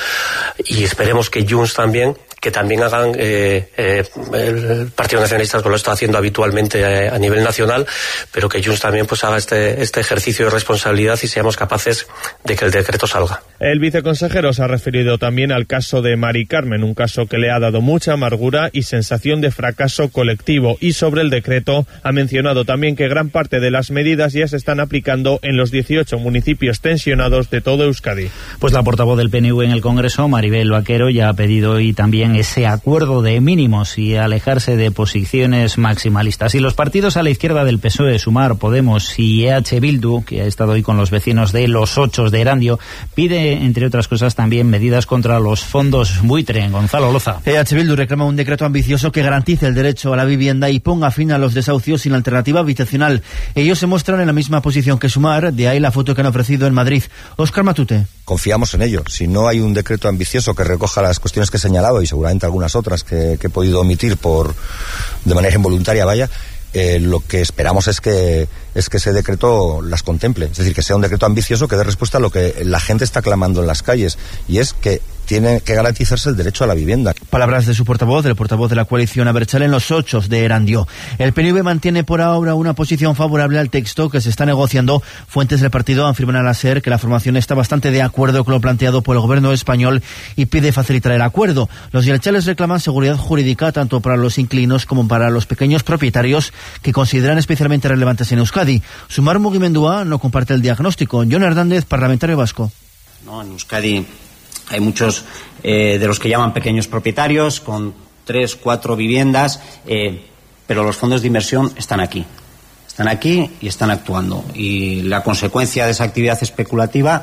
y esperemos que Junts también, que también hagan eh, eh, el Partido Nacionalista, que lo está haciendo habitualmente eh, a nivel nacional, pero que Junts también pues haga este, este ejercicio de responsabilidad y seamos capaces de que el decreto salga. El viceconsejero se ha referido también al caso de Mari Carmen, un caso que le ha dado mucha amargura y sensación de fracaso colectivo, y sobre el decreto ha mencionado también que gran parte de las medidas ya se están aplicando en los dieciocho municipios tensionados de todo Euskadi. Pues la portavoz del P N V en el Congreso, Maribel Vaquero, ya ha pedido y también consiguen ese acuerdo de mínimos y alejarse de posiciones maximalistas. Y los partidos a la izquierda del P S O E, Sumar, Podemos y E H Bildu, que ha estado hoy con los vecinos de Los Ochos de Erandio, pide, entre otras cosas, también medidas contra los fondos buitre. Gonzalo Loza. E H Bildu reclama un decreto ambicioso que garantice el derecho a la vivienda y ponga fin a los desahucios sin alternativa habitacional. Ellos se muestran en la misma posición que Sumar, de ahí la foto que han ofrecido en Madrid. Óscar Matute. Confiamos en ello. Si no hay un decreto ambicioso que recoja las cuestiones que he señalado y seguramente algunas otras que, que he podido omitir por de manera involuntaria, vaya, eh, lo que esperamos es que es que ese decreto las contemple. Es decir, que sea un decreto ambicioso que dé respuesta a lo que la gente está clamando en las calles, y es que tiene que garantizarse el derecho a la vivienda. Palabras de su portavoz, del portavoz de la coalición Abertzale en Los Ochos de Erandio. El P N V mantiene por ahora una posición favorable al texto que se está negociando. Fuentes del partido afirman a la SER que la formación está bastante de acuerdo con lo planteado por el gobierno español y pide facilitar el acuerdo. Los yelchales reclaman seguridad jurídica tanto para los inquilinos como para los pequeños propietarios, que consideran especialmente relevantes en Euskadi. Sumar Mugimendua no comparte el diagnóstico. Jon Hernández, parlamentario vasco. No, en Euskadi hay muchos eh, de los que llaman pequeños propietarios con tres, cuatro viviendas, eh, pero los fondos de inversión están aquí. Están aquí y están actuando. Y la consecuencia de esa actividad especulativa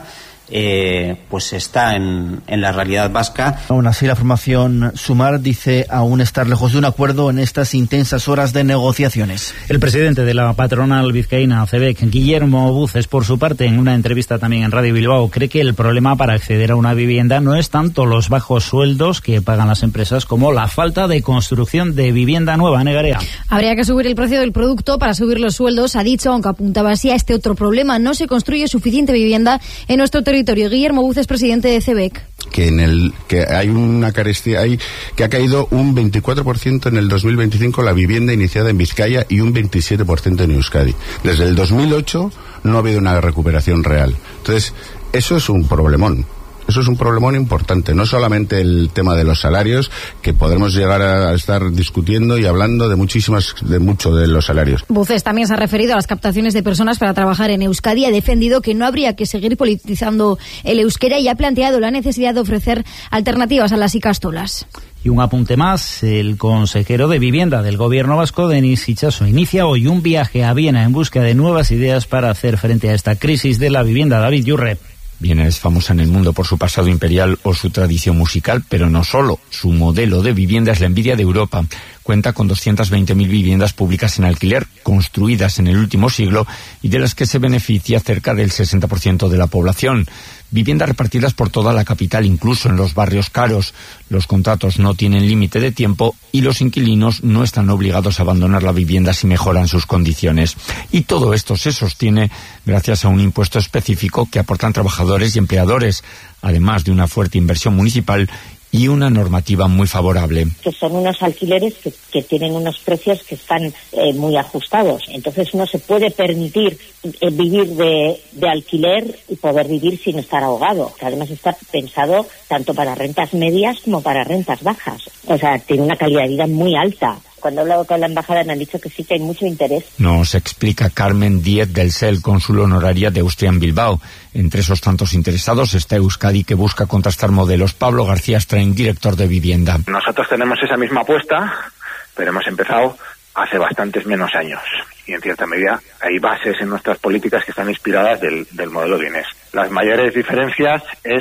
eh, pues está en, en la realidad vasca. Aún así, la formación Sumar dice aún estar lejos de un acuerdo en estas intensas horas de negociaciones. El presidente de la patronal vizcaína, C E B E C, Guillermo Buces, por su parte, en una entrevista también en Radio Bilbao, cree que el problema para acceder a una vivienda no es tanto los bajos sueldos que pagan las empresas como la falta de construcción de vivienda nueva. Negarea. Habría que subir el precio del producto para subir los sueldos, ha dicho, aunque apuntaba así a este otro problema. No se construye suficiente vivienda en nuestro territorio. Guillermo Buces, presidente de C E B E C. Que en el que hay una carestía, hay que ha caído un veinticuatro por ciento en el dos mil veinticinco la vivienda iniciada en Vizcaya y un veintisiete por ciento en Euskadi. Desde el dos mil ocho no ha habido una recuperación real. Entonces, eso es un problemón. Eso es un problemón importante, no solamente el tema de los salarios, que podremos llegar a estar discutiendo y hablando de muchísimas, de mucho de los salarios. Buces también se ha referido a las captaciones de personas para trabajar en Euskadi, ha defendido que no habría que seguir politizando el euskera y ha planteado la necesidad de ofrecer alternativas a las ikastolas. Y un apunte más, el consejero de Vivienda del Gobierno vasco, Denis Itxaso, inicia hoy un viaje a Viena en busca de nuevas ideas para hacer frente a esta crisis de la vivienda. David Yurre. Viena es famosa en el mundo por su pasado imperial o su tradición musical, pero no solo. Su modelo de vivienda es la envidia de Europa. Cuenta con doscientas veinte mil viviendas públicas en alquiler, construidas en el último siglo y de las que se beneficia cerca del sesenta por ciento de la población. Viviendas repartidas por toda la capital, incluso en los barrios caros. Los contratos no tienen límite de tiempo y los inquilinos no están obligados a abandonar la vivienda si mejoran sus condiciones. Y todo esto se sostiene gracias a un impuesto específico que aportan trabajadores y empleadores, además de una fuerte inversión municipal y una normativa muy favorable. Que son unos alquileres que, que tienen unos precios que están eh, muy ajustados. Entonces uno se puede permitir eh, vivir de, de alquiler y poder vivir sin estar ahogado. Que además está pensado tanto para rentas medias como para rentas bajas. O sea, tiene una calidad de vida muy alta. Cuando he hablado con la embajada me han dicho que sí, que hay mucho interés. Nos explica Carmen Díez del C E L, cónsul honoraria de Austria en Bilbao. Entre esos tantos interesados está Euskadi, que busca contrastar modelos. Pablo García Strain, director de Vivienda. Nosotros tenemos esa misma apuesta, pero hemos empezado hace bastantes menos años. Y en cierta medida hay bases en nuestras políticas que están inspiradas del, del modelo vienés. Las mayores diferencias es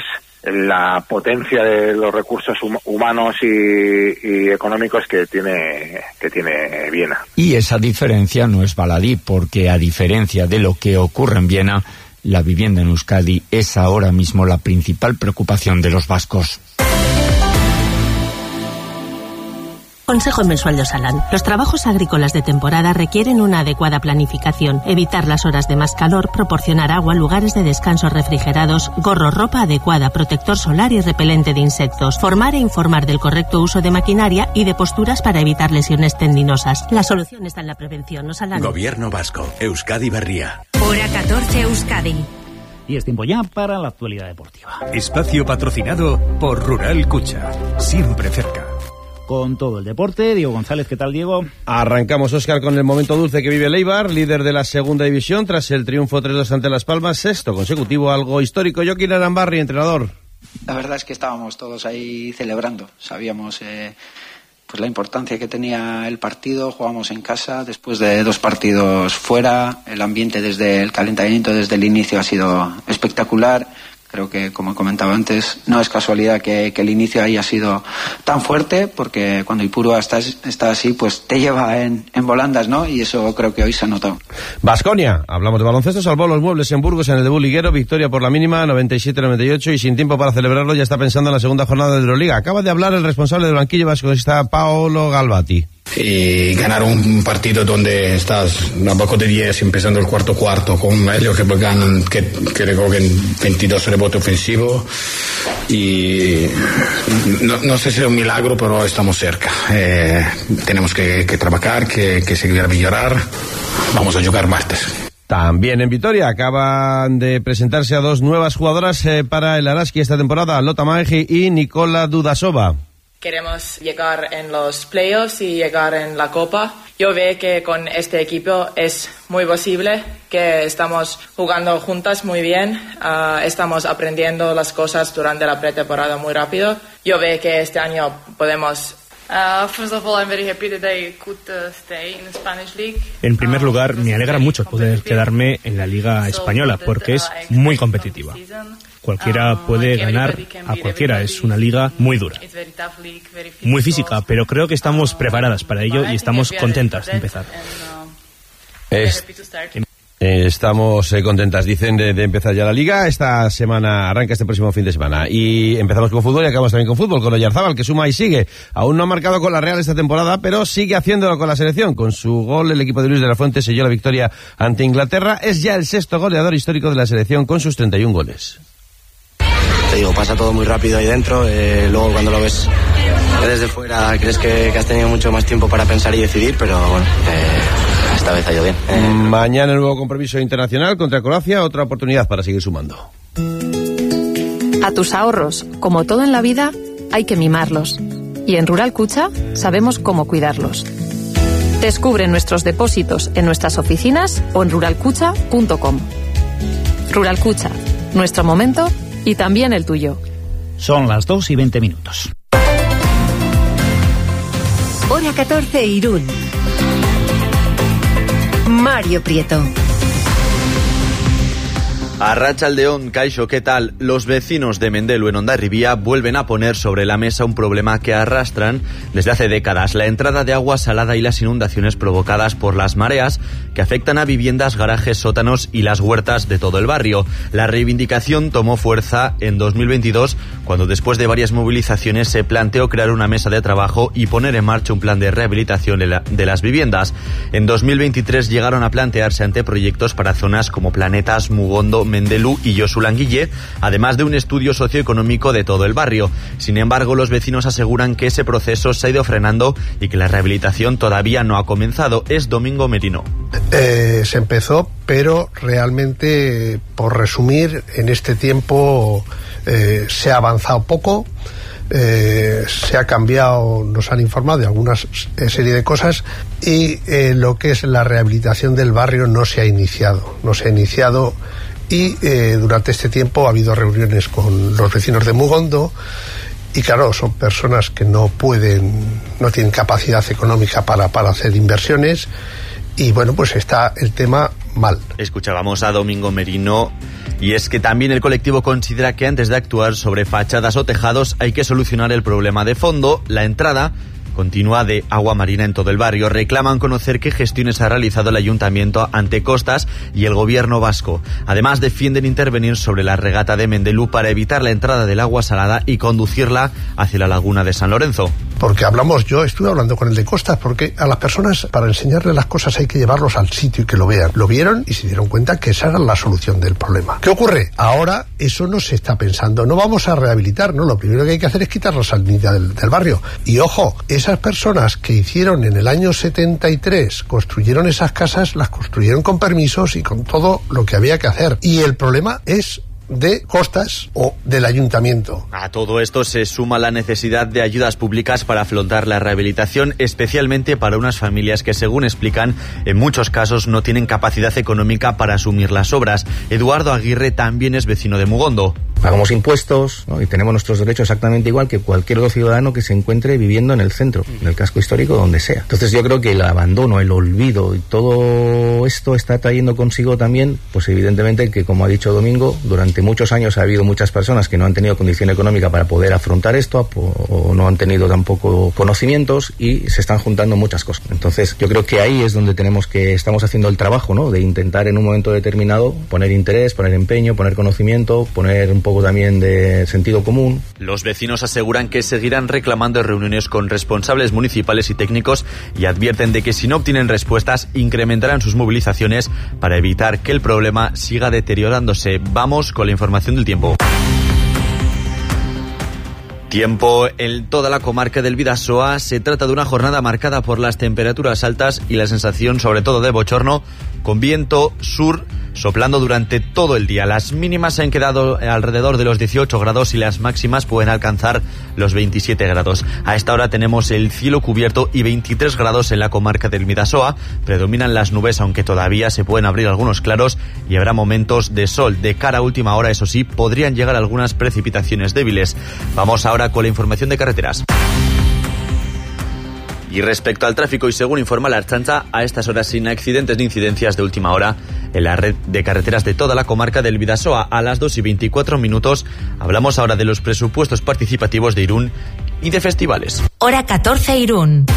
la potencia de los recursos hum- humanos y, y económicos que tiene que tiene Viena. Y esa diferencia no es baladí, porque a diferencia de lo que ocurre en Viena, la vivienda en Euskadi es ahora mismo la principal preocupación de los vascos. Consejo mensual de Osalan. Los trabajos agrícolas de temporada requieren una adecuada planificación, evitar las horas de más calor, proporcionar agua, lugares de descanso refrigerados, gorro, ropa adecuada, protector solar y repelente de insectos, formar e informar del correcto uso de maquinaria y de posturas para evitar lesiones tendinosas. La solución está en la prevención. Osalan. Gobierno vasco. Euskadi Berria. Hora catorce Euskadi. Y es tiempo ya para la actualidad deportiva. Espacio patrocinado por Rural Cucha. Siempre cerca. Con todo el deporte, Diego González, ¿qué tal, Diego? Arrancamos, Óscar, con el momento dulce que vive el Eibar, líder de la segunda división, tras el triunfo tres dos ante Las Palmas, sexto consecutivo, algo histórico. Joaquín Arambarri, entrenador. La verdad es que estábamos todos ahí celebrando. Sabíamos eh, pues la importancia que tenía el partido. Jugamos en casa después de dos partidos fuera. El ambiente desde el calentamiento, desde el inicio, ha sido espectacular. Creo que, como he comentado antes, no es casualidad que, que el inicio haya sido tan fuerte, porque cuando Ipurua está, está así, pues te lleva en, en volandas, ¿no? Y eso creo que hoy se ha notado. Baskonia, hablamos de baloncesto, salvó los muebles en Burgos en el debut liguero, victoria por la mínima, noventa y siete a noventa y ocho, y sin tiempo para celebrarlo ya está pensando en la segunda jornada de Euroliga. Acaba de hablar el responsable del banquillo vasconista, Paolo Galvati. Y ganar un partido donde estás abajo de diez empezando el cuarto cuarto con ellos que ganan, que, que recogen veintidós rebotes ofensivos, y no, no sé si es un milagro, pero estamos cerca. Eh, tenemos que, que trabajar, que, que seguir a mejorar. Vamos a jugar martes. También en Vitoria acaban de presentarse a dos nuevas jugadoras eh, para el Araski esta temporada, Lota Maegi y Nicola Dudasova. Queremos llegar en los playoffs y llegar en la Copa. Yo veo que con este equipo es muy posible, que estamos jugando juntas muy bien, uh, estamos aprendiendo las cosas durante la pretemporada muy rápido. Yo veo que este año podemos... Uh, first of all, I'm very happy that I could uh, stay in the Spanish League. En primer lugar, me alegra mucho poder quedarme en la Liga Española, porque es muy competitiva. Cualquiera puede ganar a cualquiera, es una liga muy dura, muy física, pero creo que estamos preparadas para ello y estamos contentas de empezar. Es... Eh, estamos eh, contentas, dicen, de, de empezar ya la Liga. Esta semana arranca este próximo fin de semana. Y empezamos con fútbol y acabamos también con fútbol, con Oyarzábal, que suma y sigue. Aún no ha marcado con la Real esta temporada, pero sigue haciéndolo con la selección. Con su gol, el equipo de Luis de la Fuente selló la victoria ante Inglaterra. Es ya el sexto goleador histórico de la selección con sus treinta y un goles. Te digo, pasa todo muy rápido ahí dentro. Eh, luego cuando lo ves desde fuera crees que, que has tenido mucho más tiempo para pensar y decidir, pero bueno... Eh... Esta vez ha ido bien. Eh, Mañana el nuevo compromiso internacional contra Croacia, otra oportunidad para seguir sumando. A tus ahorros, como todo en la vida, hay que mimarlos. Y en Rural Cucha sabemos cómo cuidarlos. Descubre nuestros depósitos en nuestras oficinas o en rural cucha punto com. Rural Cucha, nuestro momento y también el tuyo. Son las dos y veinte minutos. Hora catorce, Irún. Mario Prieto. Arratsaldeon, Caixo, ¿qué tal? Los vecinos de Mendelu en Hondarribia vuelven a poner sobre la mesa un problema que arrastran desde hace décadas: la entrada de agua salada y las inundaciones provocadas por las mareas que afectan a viviendas, garajes, sótanos y las huertas de todo el barrio. La reivindicación tomó fuerza en dos mil veintidós, cuando después de varias movilizaciones se planteó crear una mesa de trabajo y poner en marcha un plan de rehabilitación de las viviendas. En dos mil veintitrés llegaron a plantearse anteproyectos para zonas como Planetas, Mugondo, Mendelu y Josulanguille, además de un estudio socioeconómico de todo el barrio. Sin embargo, los vecinos aseguran que ese proceso se ha ido frenando y que la rehabilitación todavía no ha comenzado. Es Domingo Merino. Eh, se empezó, pero realmente, por resumir, en este tiempo eh, se ha avanzado poco. Eh, se ha cambiado, nos han informado de algunas eh, serie de cosas, y eh, lo que es la rehabilitación del barrio no se ha iniciado, no se ha iniciado y eh, durante este tiempo ha habido reuniones con los vecinos de Mugondo, y claro, son personas que no pueden, no tienen capacidad económica para, para hacer inversiones, y bueno, pues está el tema mal. Escuchábamos a Domingo Merino. Y es que también el colectivo considera que antes de actuar sobre fachadas o tejados hay que solucionar el problema de fondo, la entrada continua de agua marina en todo el barrio. Reclaman conocer qué gestiones ha realizado el ayuntamiento ante Costas y el gobierno vasco. Además, defienden intervenir sobre la regata de Mendelu para evitar la entrada del agua salada y conducirla hacia la laguna de San Lorenzo. Porque hablamos, yo estuve hablando con el de Costas, porque a las personas, para enseñarles las cosas, hay que llevarlos al sitio y que lo vean. Lo vieron y se dieron cuenta que esa era la solución del problema. ¿Qué ocurre? Ahora eso no se está pensando. No vamos a rehabilitar, ¿no? Lo primero que hay que hacer es quitar la salinidad del, del barrio. Y ojo, esas personas que hicieron en el año setenta y tres, construyeron esas casas, las construyeron con permisos y con todo lo que había que hacer. Y el problema es de Costas o del ayuntamiento. A todo esto se suma la necesidad de ayudas públicas para afrontar la rehabilitación, especialmente para unas familias que, según explican, en muchos casos no tienen capacidad económica para asumir las obras. Eduardo Aguirre también es vecino de Mugondo. Pagamos impuestos, ¿no? Y tenemos nuestros derechos exactamente igual que cualquier otro ciudadano que se encuentre viviendo en el centro, en el casco histórico, donde sea. Entonces yo creo que el abandono, el olvido y todo esto está trayendo consigo también, pues evidentemente que, como ha dicho Domingo, durante muchos años ha habido muchas personas que no han tenido condición económica para poder afrontar esto o no han tenido tampoco conocimientos y se están juntando muchas cosas. Entonces yo creo que ahí es donde tenemos que, estamos haciendo el trabajo, ¿no? De intentar en un momento determinado poner interés, poner empeño, poner conocimiento, poner un poco también de sentido común. Los vecinos aseguran que seguirán reclamando reuniones con responsables municipales y técnicos y advierten de que si no obtienen respuestas incrementarán sus movilizaciones para evitar que el problema siga deteriorándose. Vamos con la información del tiempo. Tiempo en toda la comarca del Bidasoa. Se trata de una jornada marcada por las temperaturas altas y la sensación sobre todo de bochorno, con viento sur soplando durante todo el día. Las mínimas se han quedado alrededor de los dieciocho grados y las máximas pueden alcanzar los veintisiete grados. A esta hora tenemos el cielo cubierto y veintitrés grados en la comarca del Bidasoa. Predominan las nubes, aunque todavía se pueden abrir algunos claros y habrá momentos de sol. De cara a última hora, eso sí, podrían llegar algunas precipitaciones débiles. Vamos ahora con la información de carreteras. Y respecto al tráfico, y según informa la Ertzaintza, a estas horas sin accidentes ni incidencias de última hora en la red de carreteras de toda la comarca del Bidasoa. A las dos y veinticuatro minutos hablamos ahora de los presupuestos participativos de Irún y de festivales. Hora catorce Irún.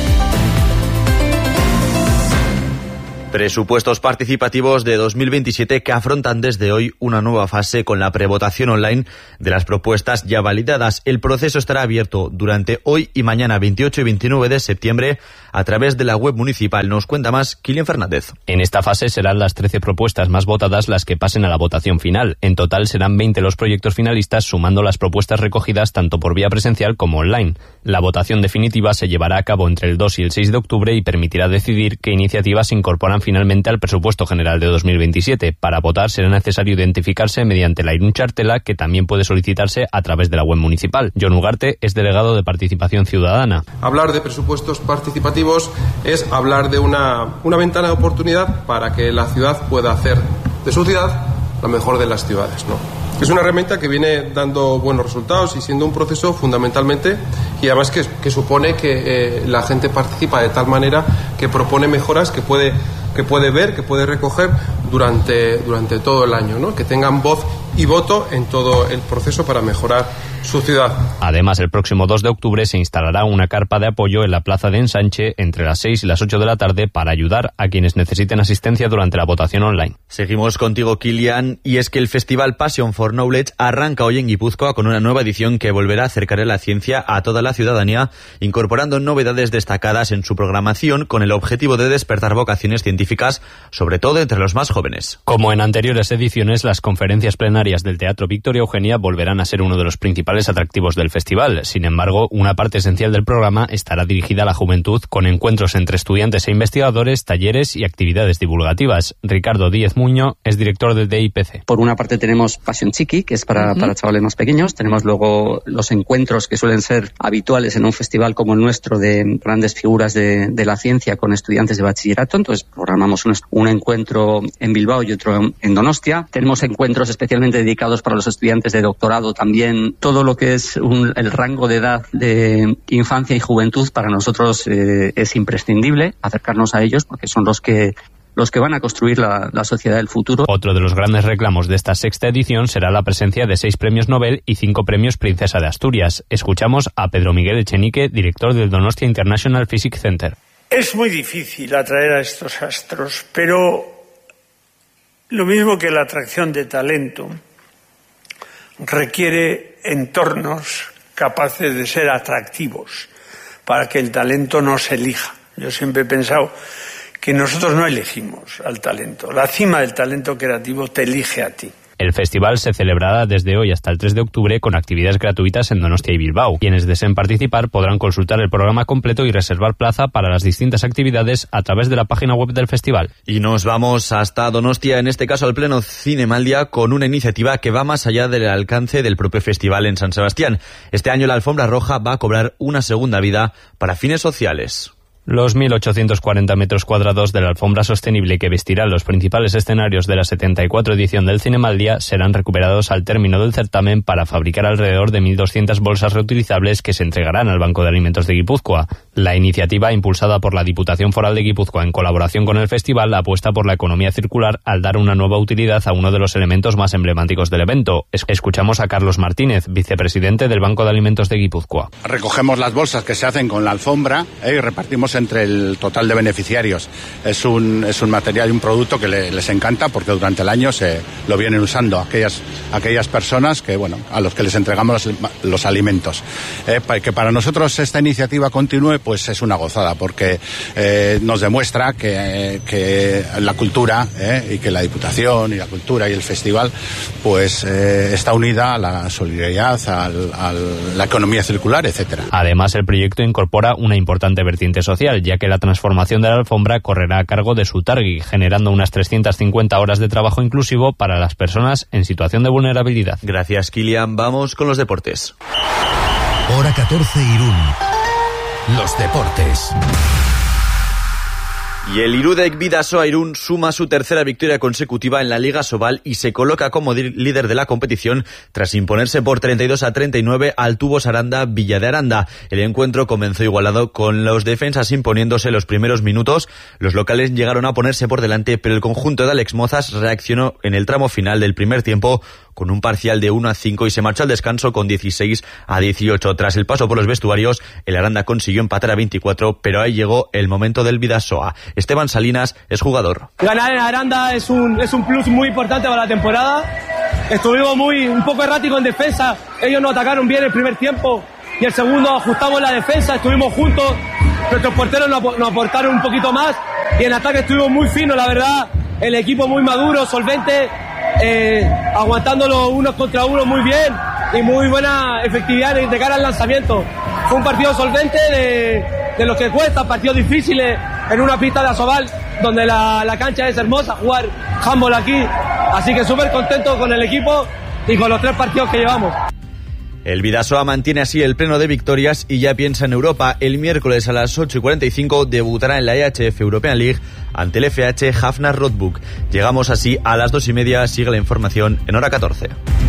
Presupuestos participativos de dos mil veintisiete que afrontan desde hoy una nueva fase con la prevotación online de las propuestas ya validadas. El proceso estará abierto durante hoy y mañana, veintiocho y veintinueve de septiembre, a través de la web municipal. Nos cuenta más Kilian Fernández. En esta fase serán las trece propuestas más votadas las que pasen a la votación final. En total serán veinte los proyectos finalistas, sumando las propuestas recogidas tanto por vía presencial como online. La votación definitiva se llevará a cabo entre el dos y el seis de octubre y permitirá decidir qué iniciativas se incorporan finalmente al presupuesto general de dos mil veintisiete. Para votar será necesario identificarse mediante la Irún Chartela, que también puede solicitarse a través de la web municipal. John Ugarte es delegado de Participación Ciudadana. Hablar de presupuestos participativos es hablar de una, una ventana de oportunidad para que la ciudad pueda hacer de su ciudad la mejor de las ciudades, ¿no? Es una herramienta que viene dando buenos resultados y siendo un proceso fundamentalmente y además que, que supone que eh, la gente participa de tal manera que propone mejoras que puede, que puede ver, que puede recoger durante, durante todo el año, ¿no? Que tengan voz y voto en todo el proceso para mejorar su ciudad. Además, el próximo dos de octubre se instalará una carpa de apoyo en la plaza de Ensanche entre las seis y las ocho de la tarde para ayudar a quienes necesiten asistencia durante la votación online. Seguimos contigo, Kilian, y es que el festival Passion for Knowledge arranca hoy en Guipúzcoa con una nueva edición que volverá a acercar a la ciencia a toda la ciudadanía, incorporando novedades destacadas en su programación con el objetivo de despertar vocaciones científicas, sobre todo entre los más jóvenes. Como en anteriores ediciones, las conferencias plenarias del Teatro Victoria Eugenia volverán a ser uno de los principales atractivos del festival. Sin embargo, una parte esencial del programa estará dirigida a la juventud, con encuentros entre estudiantes e investigadores, talleres y actividades divulgativas. Ricardo Díez Muño es director del D I P C. Por una parte tenemos Passion Chiqui, que es para, uh-huh. para chavales más pequeños. Tenemos luego los encuentros que suelen ser habituales en un festival como el nuestro, de grandes figuras de, de la ciencia con estudiantes de bachillerato. Entonces programamos un, un encuentro en Bilbao y otro en, en Donostia. Tenemos encuentros especialmente dedicados para los estudiantes de doctorado también. Todo lo que es un, el rango de edad de infancia y juventud para nosotros eh, es imprescindible acercarnos a ellos porque son los que los que van a construir la, la sociedad del futuro. Otro de los grandes reclamos de esta sexta edición será la presencia de seis premios Nobel y cinco premios Princesa de Asturias. Escuchamos a Pedro Miguel Echenique, director del Donostia International Physics Center. Es muy difícil atraer a estos astros, pero lo mismo que la atracción de talento requiere entornos capaces de ser atractivos para que el talento no se elija. Yo siempre he pensado que nosotros no elegimos al talento. La cima del talento creativo te elige a ti. El festival se celebrará desde hoy hasta el tres de octubre con actividades gratuitas en Donostia y Bilbao. Quienes deseen participar podrán consultar el programa completo y reservar plaza para las distintas actividades a través de la página web del festival. Y nos vamos hasta Donostia, en este caso al Pleno Cinemaldia, con una iniciativa que va más allá del alcance del propio festival en San Sebastián. Este año la Alfombra Roja va a cobrar una segunda vida para fines sociales. Los mil ochocientos cuarenta metros cuadrados de la alfombra sostenible que vestirá los principales escenarios de la setenta y cuatro edición del Cinema al Día serán recuperados al término del certamen para fabricar alrededor de mil doscientas bolsas reutilizables que se entregarán al Banco de Alimentos de Guipúzcoa. La iniciativa, impulsada por la Diputación Foral de Guipúzcoa en colaboración con el festival, apuesta por la economía circular al dar una nueva utilidad a uno de los elementos más emblemáticos del evento. Escuchamos a Carlos Martínez, vicepresidente del Banco de Alimentos de Guipúzcoa. Recogemos las bolsas que se hacen con la alfombra eh, y repartimos entre el total de beneficiarios. Es un, es un material y un producto que le, les encanta porque durante el año se lo vienen usando aquellas, aquellas personas que, bueno, a los que les entregamos los, los alimentos. Eh, para que para nosotros esta iniciativa continúe, pues es una gozada porque eh, nos demuestra que, que la cultura eh, y que la Diputación y la cultura y el festival pues eh, está unida a la solidaridad, al, a la economía circular, etcétera. Además, el proyecto incorpora una importante vertiente social, ya que la transformación de la alfombra correrá a cargo de Sutargui, generando unas trescientas cincuenta horas de trabajo inclusivo para las personas en situación de vulnerabilidad. Gracias, Kilian. Vamos con los deportes. Hora catorce, Irún. Los deportes. Y el Irudek Bidasoa Irún suma su tercera victoria consecutiva en la Liga Sobal y se coloca como líder de la competición tras imponerse por treinta y dos a treinta y nueve al Tubos Aranda Villa de Aranda. El encuentro comenzó igualado con los defensas imponiéndose los primeros minutos. Los locales llegaron a ponerse por delante, pero el conjunto de Alex Mozas reaccionó en el tramo final del primer tiempo con un parcial de uno a cinco y se marchó al descanso con dieciséis a dieciocho. Tras el paso por los vestuarios, el Aranda consiguió empatar a veinticuatro, pero ahí llegó el momento del Bidasoa. Esteban Salinas es jugador. Ganar en Aranda es un, es un plus muy importante para la temporada. Estuvimos muy un poco erráticos en defensa. Ellos nos atacaron bien el primer tiempo y el segundo ajustamos la defensa, estuvimos juntos. Nuestros porteros nos, nos aportaron un poquito más y en ataque estuvimos muy finos, la verdad. El equipo muy maduro, solvente, eh, aguantándolo unos contra uno muy bien y muy buena efectividad de cara al lanzamiento. Fue un partido solvente de, de los que cuesta, partidos difíciles en una pista de Asobal donde la, la cancha es hermosa, jugar handball aquí. Así que súper contento con el equipo y con los tres partidos que llevamos. El Bidasoa mantiene así el pleno de victorias y ya piensa en Europa. El miércoles a las ocho y cuarenta y cinco debutará en la E H F European League ante el F H Hafnar Rottbuk. Llegamos así a las dos y media. Sigue la información en hora catorce.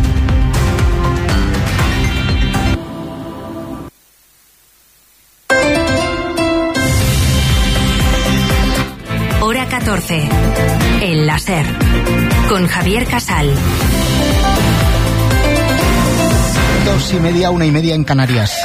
Hora catorce. El láser. Con Javier Casal. Dos y media, una y media en Canarias.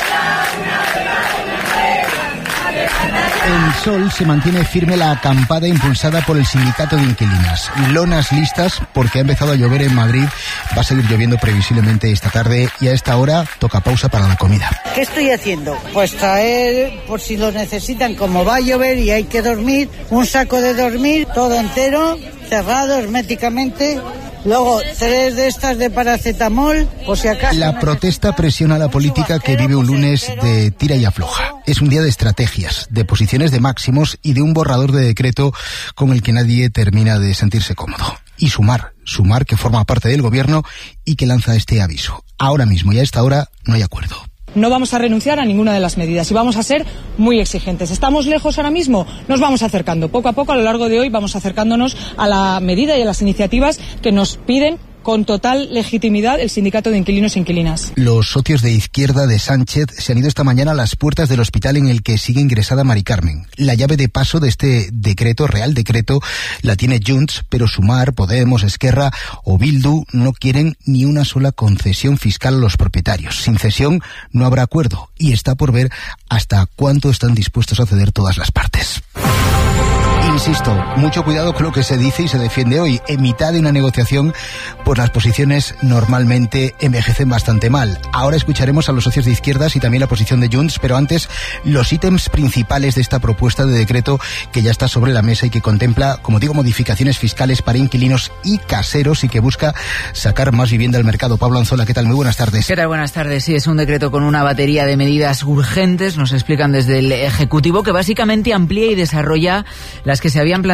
El Sol se mantiene firme la acampada impulsada por el sindicato de inquilinas. Lonas listas porque ha empezado a llover en Madrid. Va a seguir lloviendo previsiblemente esta tarde y a esta hora toca pausa para la comida. ¿Qué estoy haciendo? Pues traer, por si lo necesitan, como va a llover y hay que dormir, un saco de dormir, todo entero, cerrado herméticamente. Luego, tres de estas de paracetamol, por si acaso... La protesta presiona a la política que vive un lunes de tira y afloja. Es un día de estrategias, de posiciones de máximos y de un borrador de decreto con el que nadie termina de sentirse cómodo. Y Sumar, Sumar que forma parte del gobierno y que lanza este aviso. Ahora mismo y a esta hora no hay acuerdo. No vamos a renunciar a ninguna de las medidas y vamos a ser muy exigentes. ¿Estamos lejos ahora mismo? Nos vamos acercando. Poco a poco, a lo largo de hoy, vamos acercándonos a la medida y a las iniciativas que nos piden con total legitimidad el sindicato de inquilinos e inquilinas. Los socios de izquierda de Sánchez se han ido esta mañana a las puertas del hospital en el que sigue ingresada Mari Carmen. La llave de paso de este decreto, real decreto, la tiene Junts, pero Sumar, Podemos, Esquerra o Bildu no quieren ni una sola concesión fiscal a los propietarios. Sin cesión no habrá acuerdo y está por ver hasta cuánto están dispuestos a ceder todas las partes. Insisto, mucho cuidado con lo que se dice y se defiende hoy. En mitad de una negociación, pues las posiciones normalmente envejecen bastante mal. Ahora escucharemos a los socios de izquierdas y también la posición de Junts, pero antes los ítems principales de esta propuesta de decreto que ya está sobre la mesa y que contempla, como digo, modificaciones fiscales para inquilinos y caseros y que busca sacar más vivienda al mercado. Pablo Anzola, ¿qué tal? Muy buenas tardes. ¿Qué tal? Buenas tardes. Sí, es un decreto con una batería de medidas urgentes, nos explican desde el Ejecutivo, que básicamente amplía y desarrolla las que se habían planteado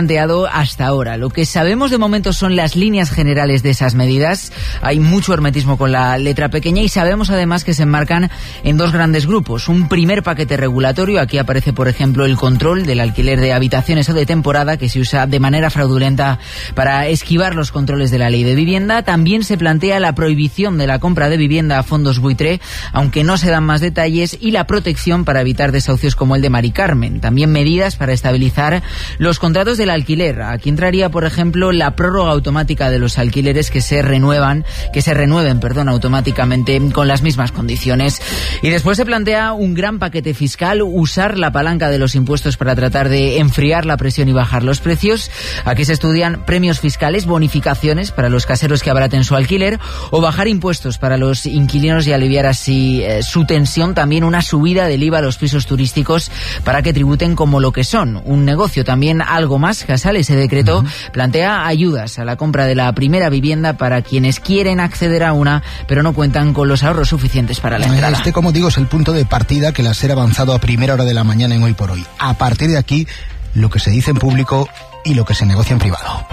planteado hasta ahora. Lo que sabemos de momento son las líneas generales de esas medidas. Hay mucho hermetismo con la letra pequeña y sabemos además que se enmarcan en dos grandes grupos. Un primer paquete regulatorio, aquí aparece por ejemplo el control del alquiler de habitaciones o de temporada, que se usa de manera fraudulenta para esquivar los controles de la ley de vivienda. También se plantea la prohibición de la compra de vivienda a fondos buitre, aunque no se dan más detalles, y la protección para evitar desahucios como el de Mari Carmen. También medidas para estabilizar los contratos del alquiler. Aquí entraría, por ejemplo, la prórroga automática de los alquileres que se renuevan, que se renueven, perdón, automáticamente con las mismas condiciones. Y después se plantea un gran paquete fiscal, usar la palanca de los impuestos para tratar de enfriar la presión y bajar los precios. Aquí se estudian premios fiscales, bonificaciones para los caseros que abaraten su alquiler, o bajar impuestos para los inquilinos y aliviar así eh, su tensión. También una subida del I V A a los pisos turísticos para que tributen como lo que son, un negocio. También algo más, Casal, ese decreto uh-huh. plantea ayudas a la compra de la primera vivienda para quienes quieren acceder a una, pero no cuentan con los ahorros suficientes para la entrada. Este, como digo, es el punto de partida que la SER ha avanzado a primera hora de la mañana en Hoy por Hoy. A partir de aquí, lo que se dice en público y lo que se negocia en privado.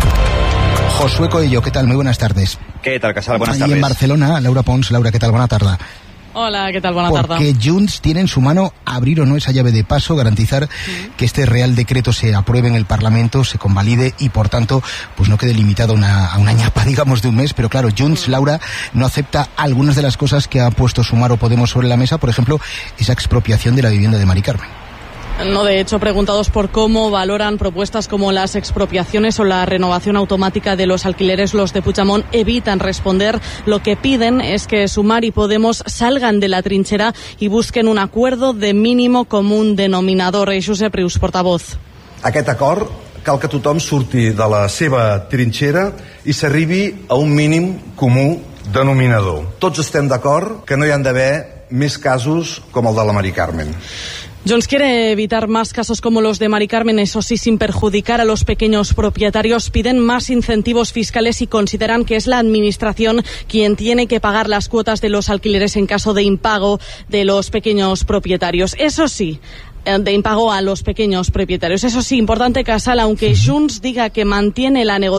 Josué Coello, ¿qué tal? Muy buenas tardes. ¿Qué tal, Casal? Buenas Allí tardes. En Barcelona, Laura Pons. Laura, ¿qué tal? Buena tarde. Hola, ¿qué tal? Buena Porque tarde. Porque Junts tiene en su mano abrir o no esa llave de paso, garantizar uh-huh. que este Real Decreto se apruebe en el Parlamento, se convalide y, por tanto, pues no quede limitado a una, a una ñapa, digamos, de un mes. Pero claro, Junts, uh-huh. Laura, no acepta algunas de las cosas que ha puesto Sumar o Podemos sobre la mesa, por ejemplo, esa expropiación de la vivienda de Mari Carmen. No, de hecho, preguntados por cómo valoran propuestas como las expropiaciones o la renovación automática de los alquileres, los de Puigdemont evitan responder. Lo que piden es que Sumar y Podemos salgan de la trinchera y busquen un acuerdo de mínimo común denominador. Josep Rius, portavoz. Aquest acord cal que tothom surti de la seva trinxera i s'arribi a un mínim comú denominador. Tots estem d'acord que no hi han d'haver més casos com el de la Mari Carmen. Junts quiere evitar más casos como los de Mari Carmen, eso sí, sin perjudicar a los pequeños propietarios. Piden más incentivos fiscales y consideran que es la administración quien tiene que pagar las cuotas de los alquileres en caso de impago de los pequeños propietarios. Eso sí, de impago a los pequeños propietarios. Eso sí, importante, Casal, aunque Junts diga que mantiene la negociación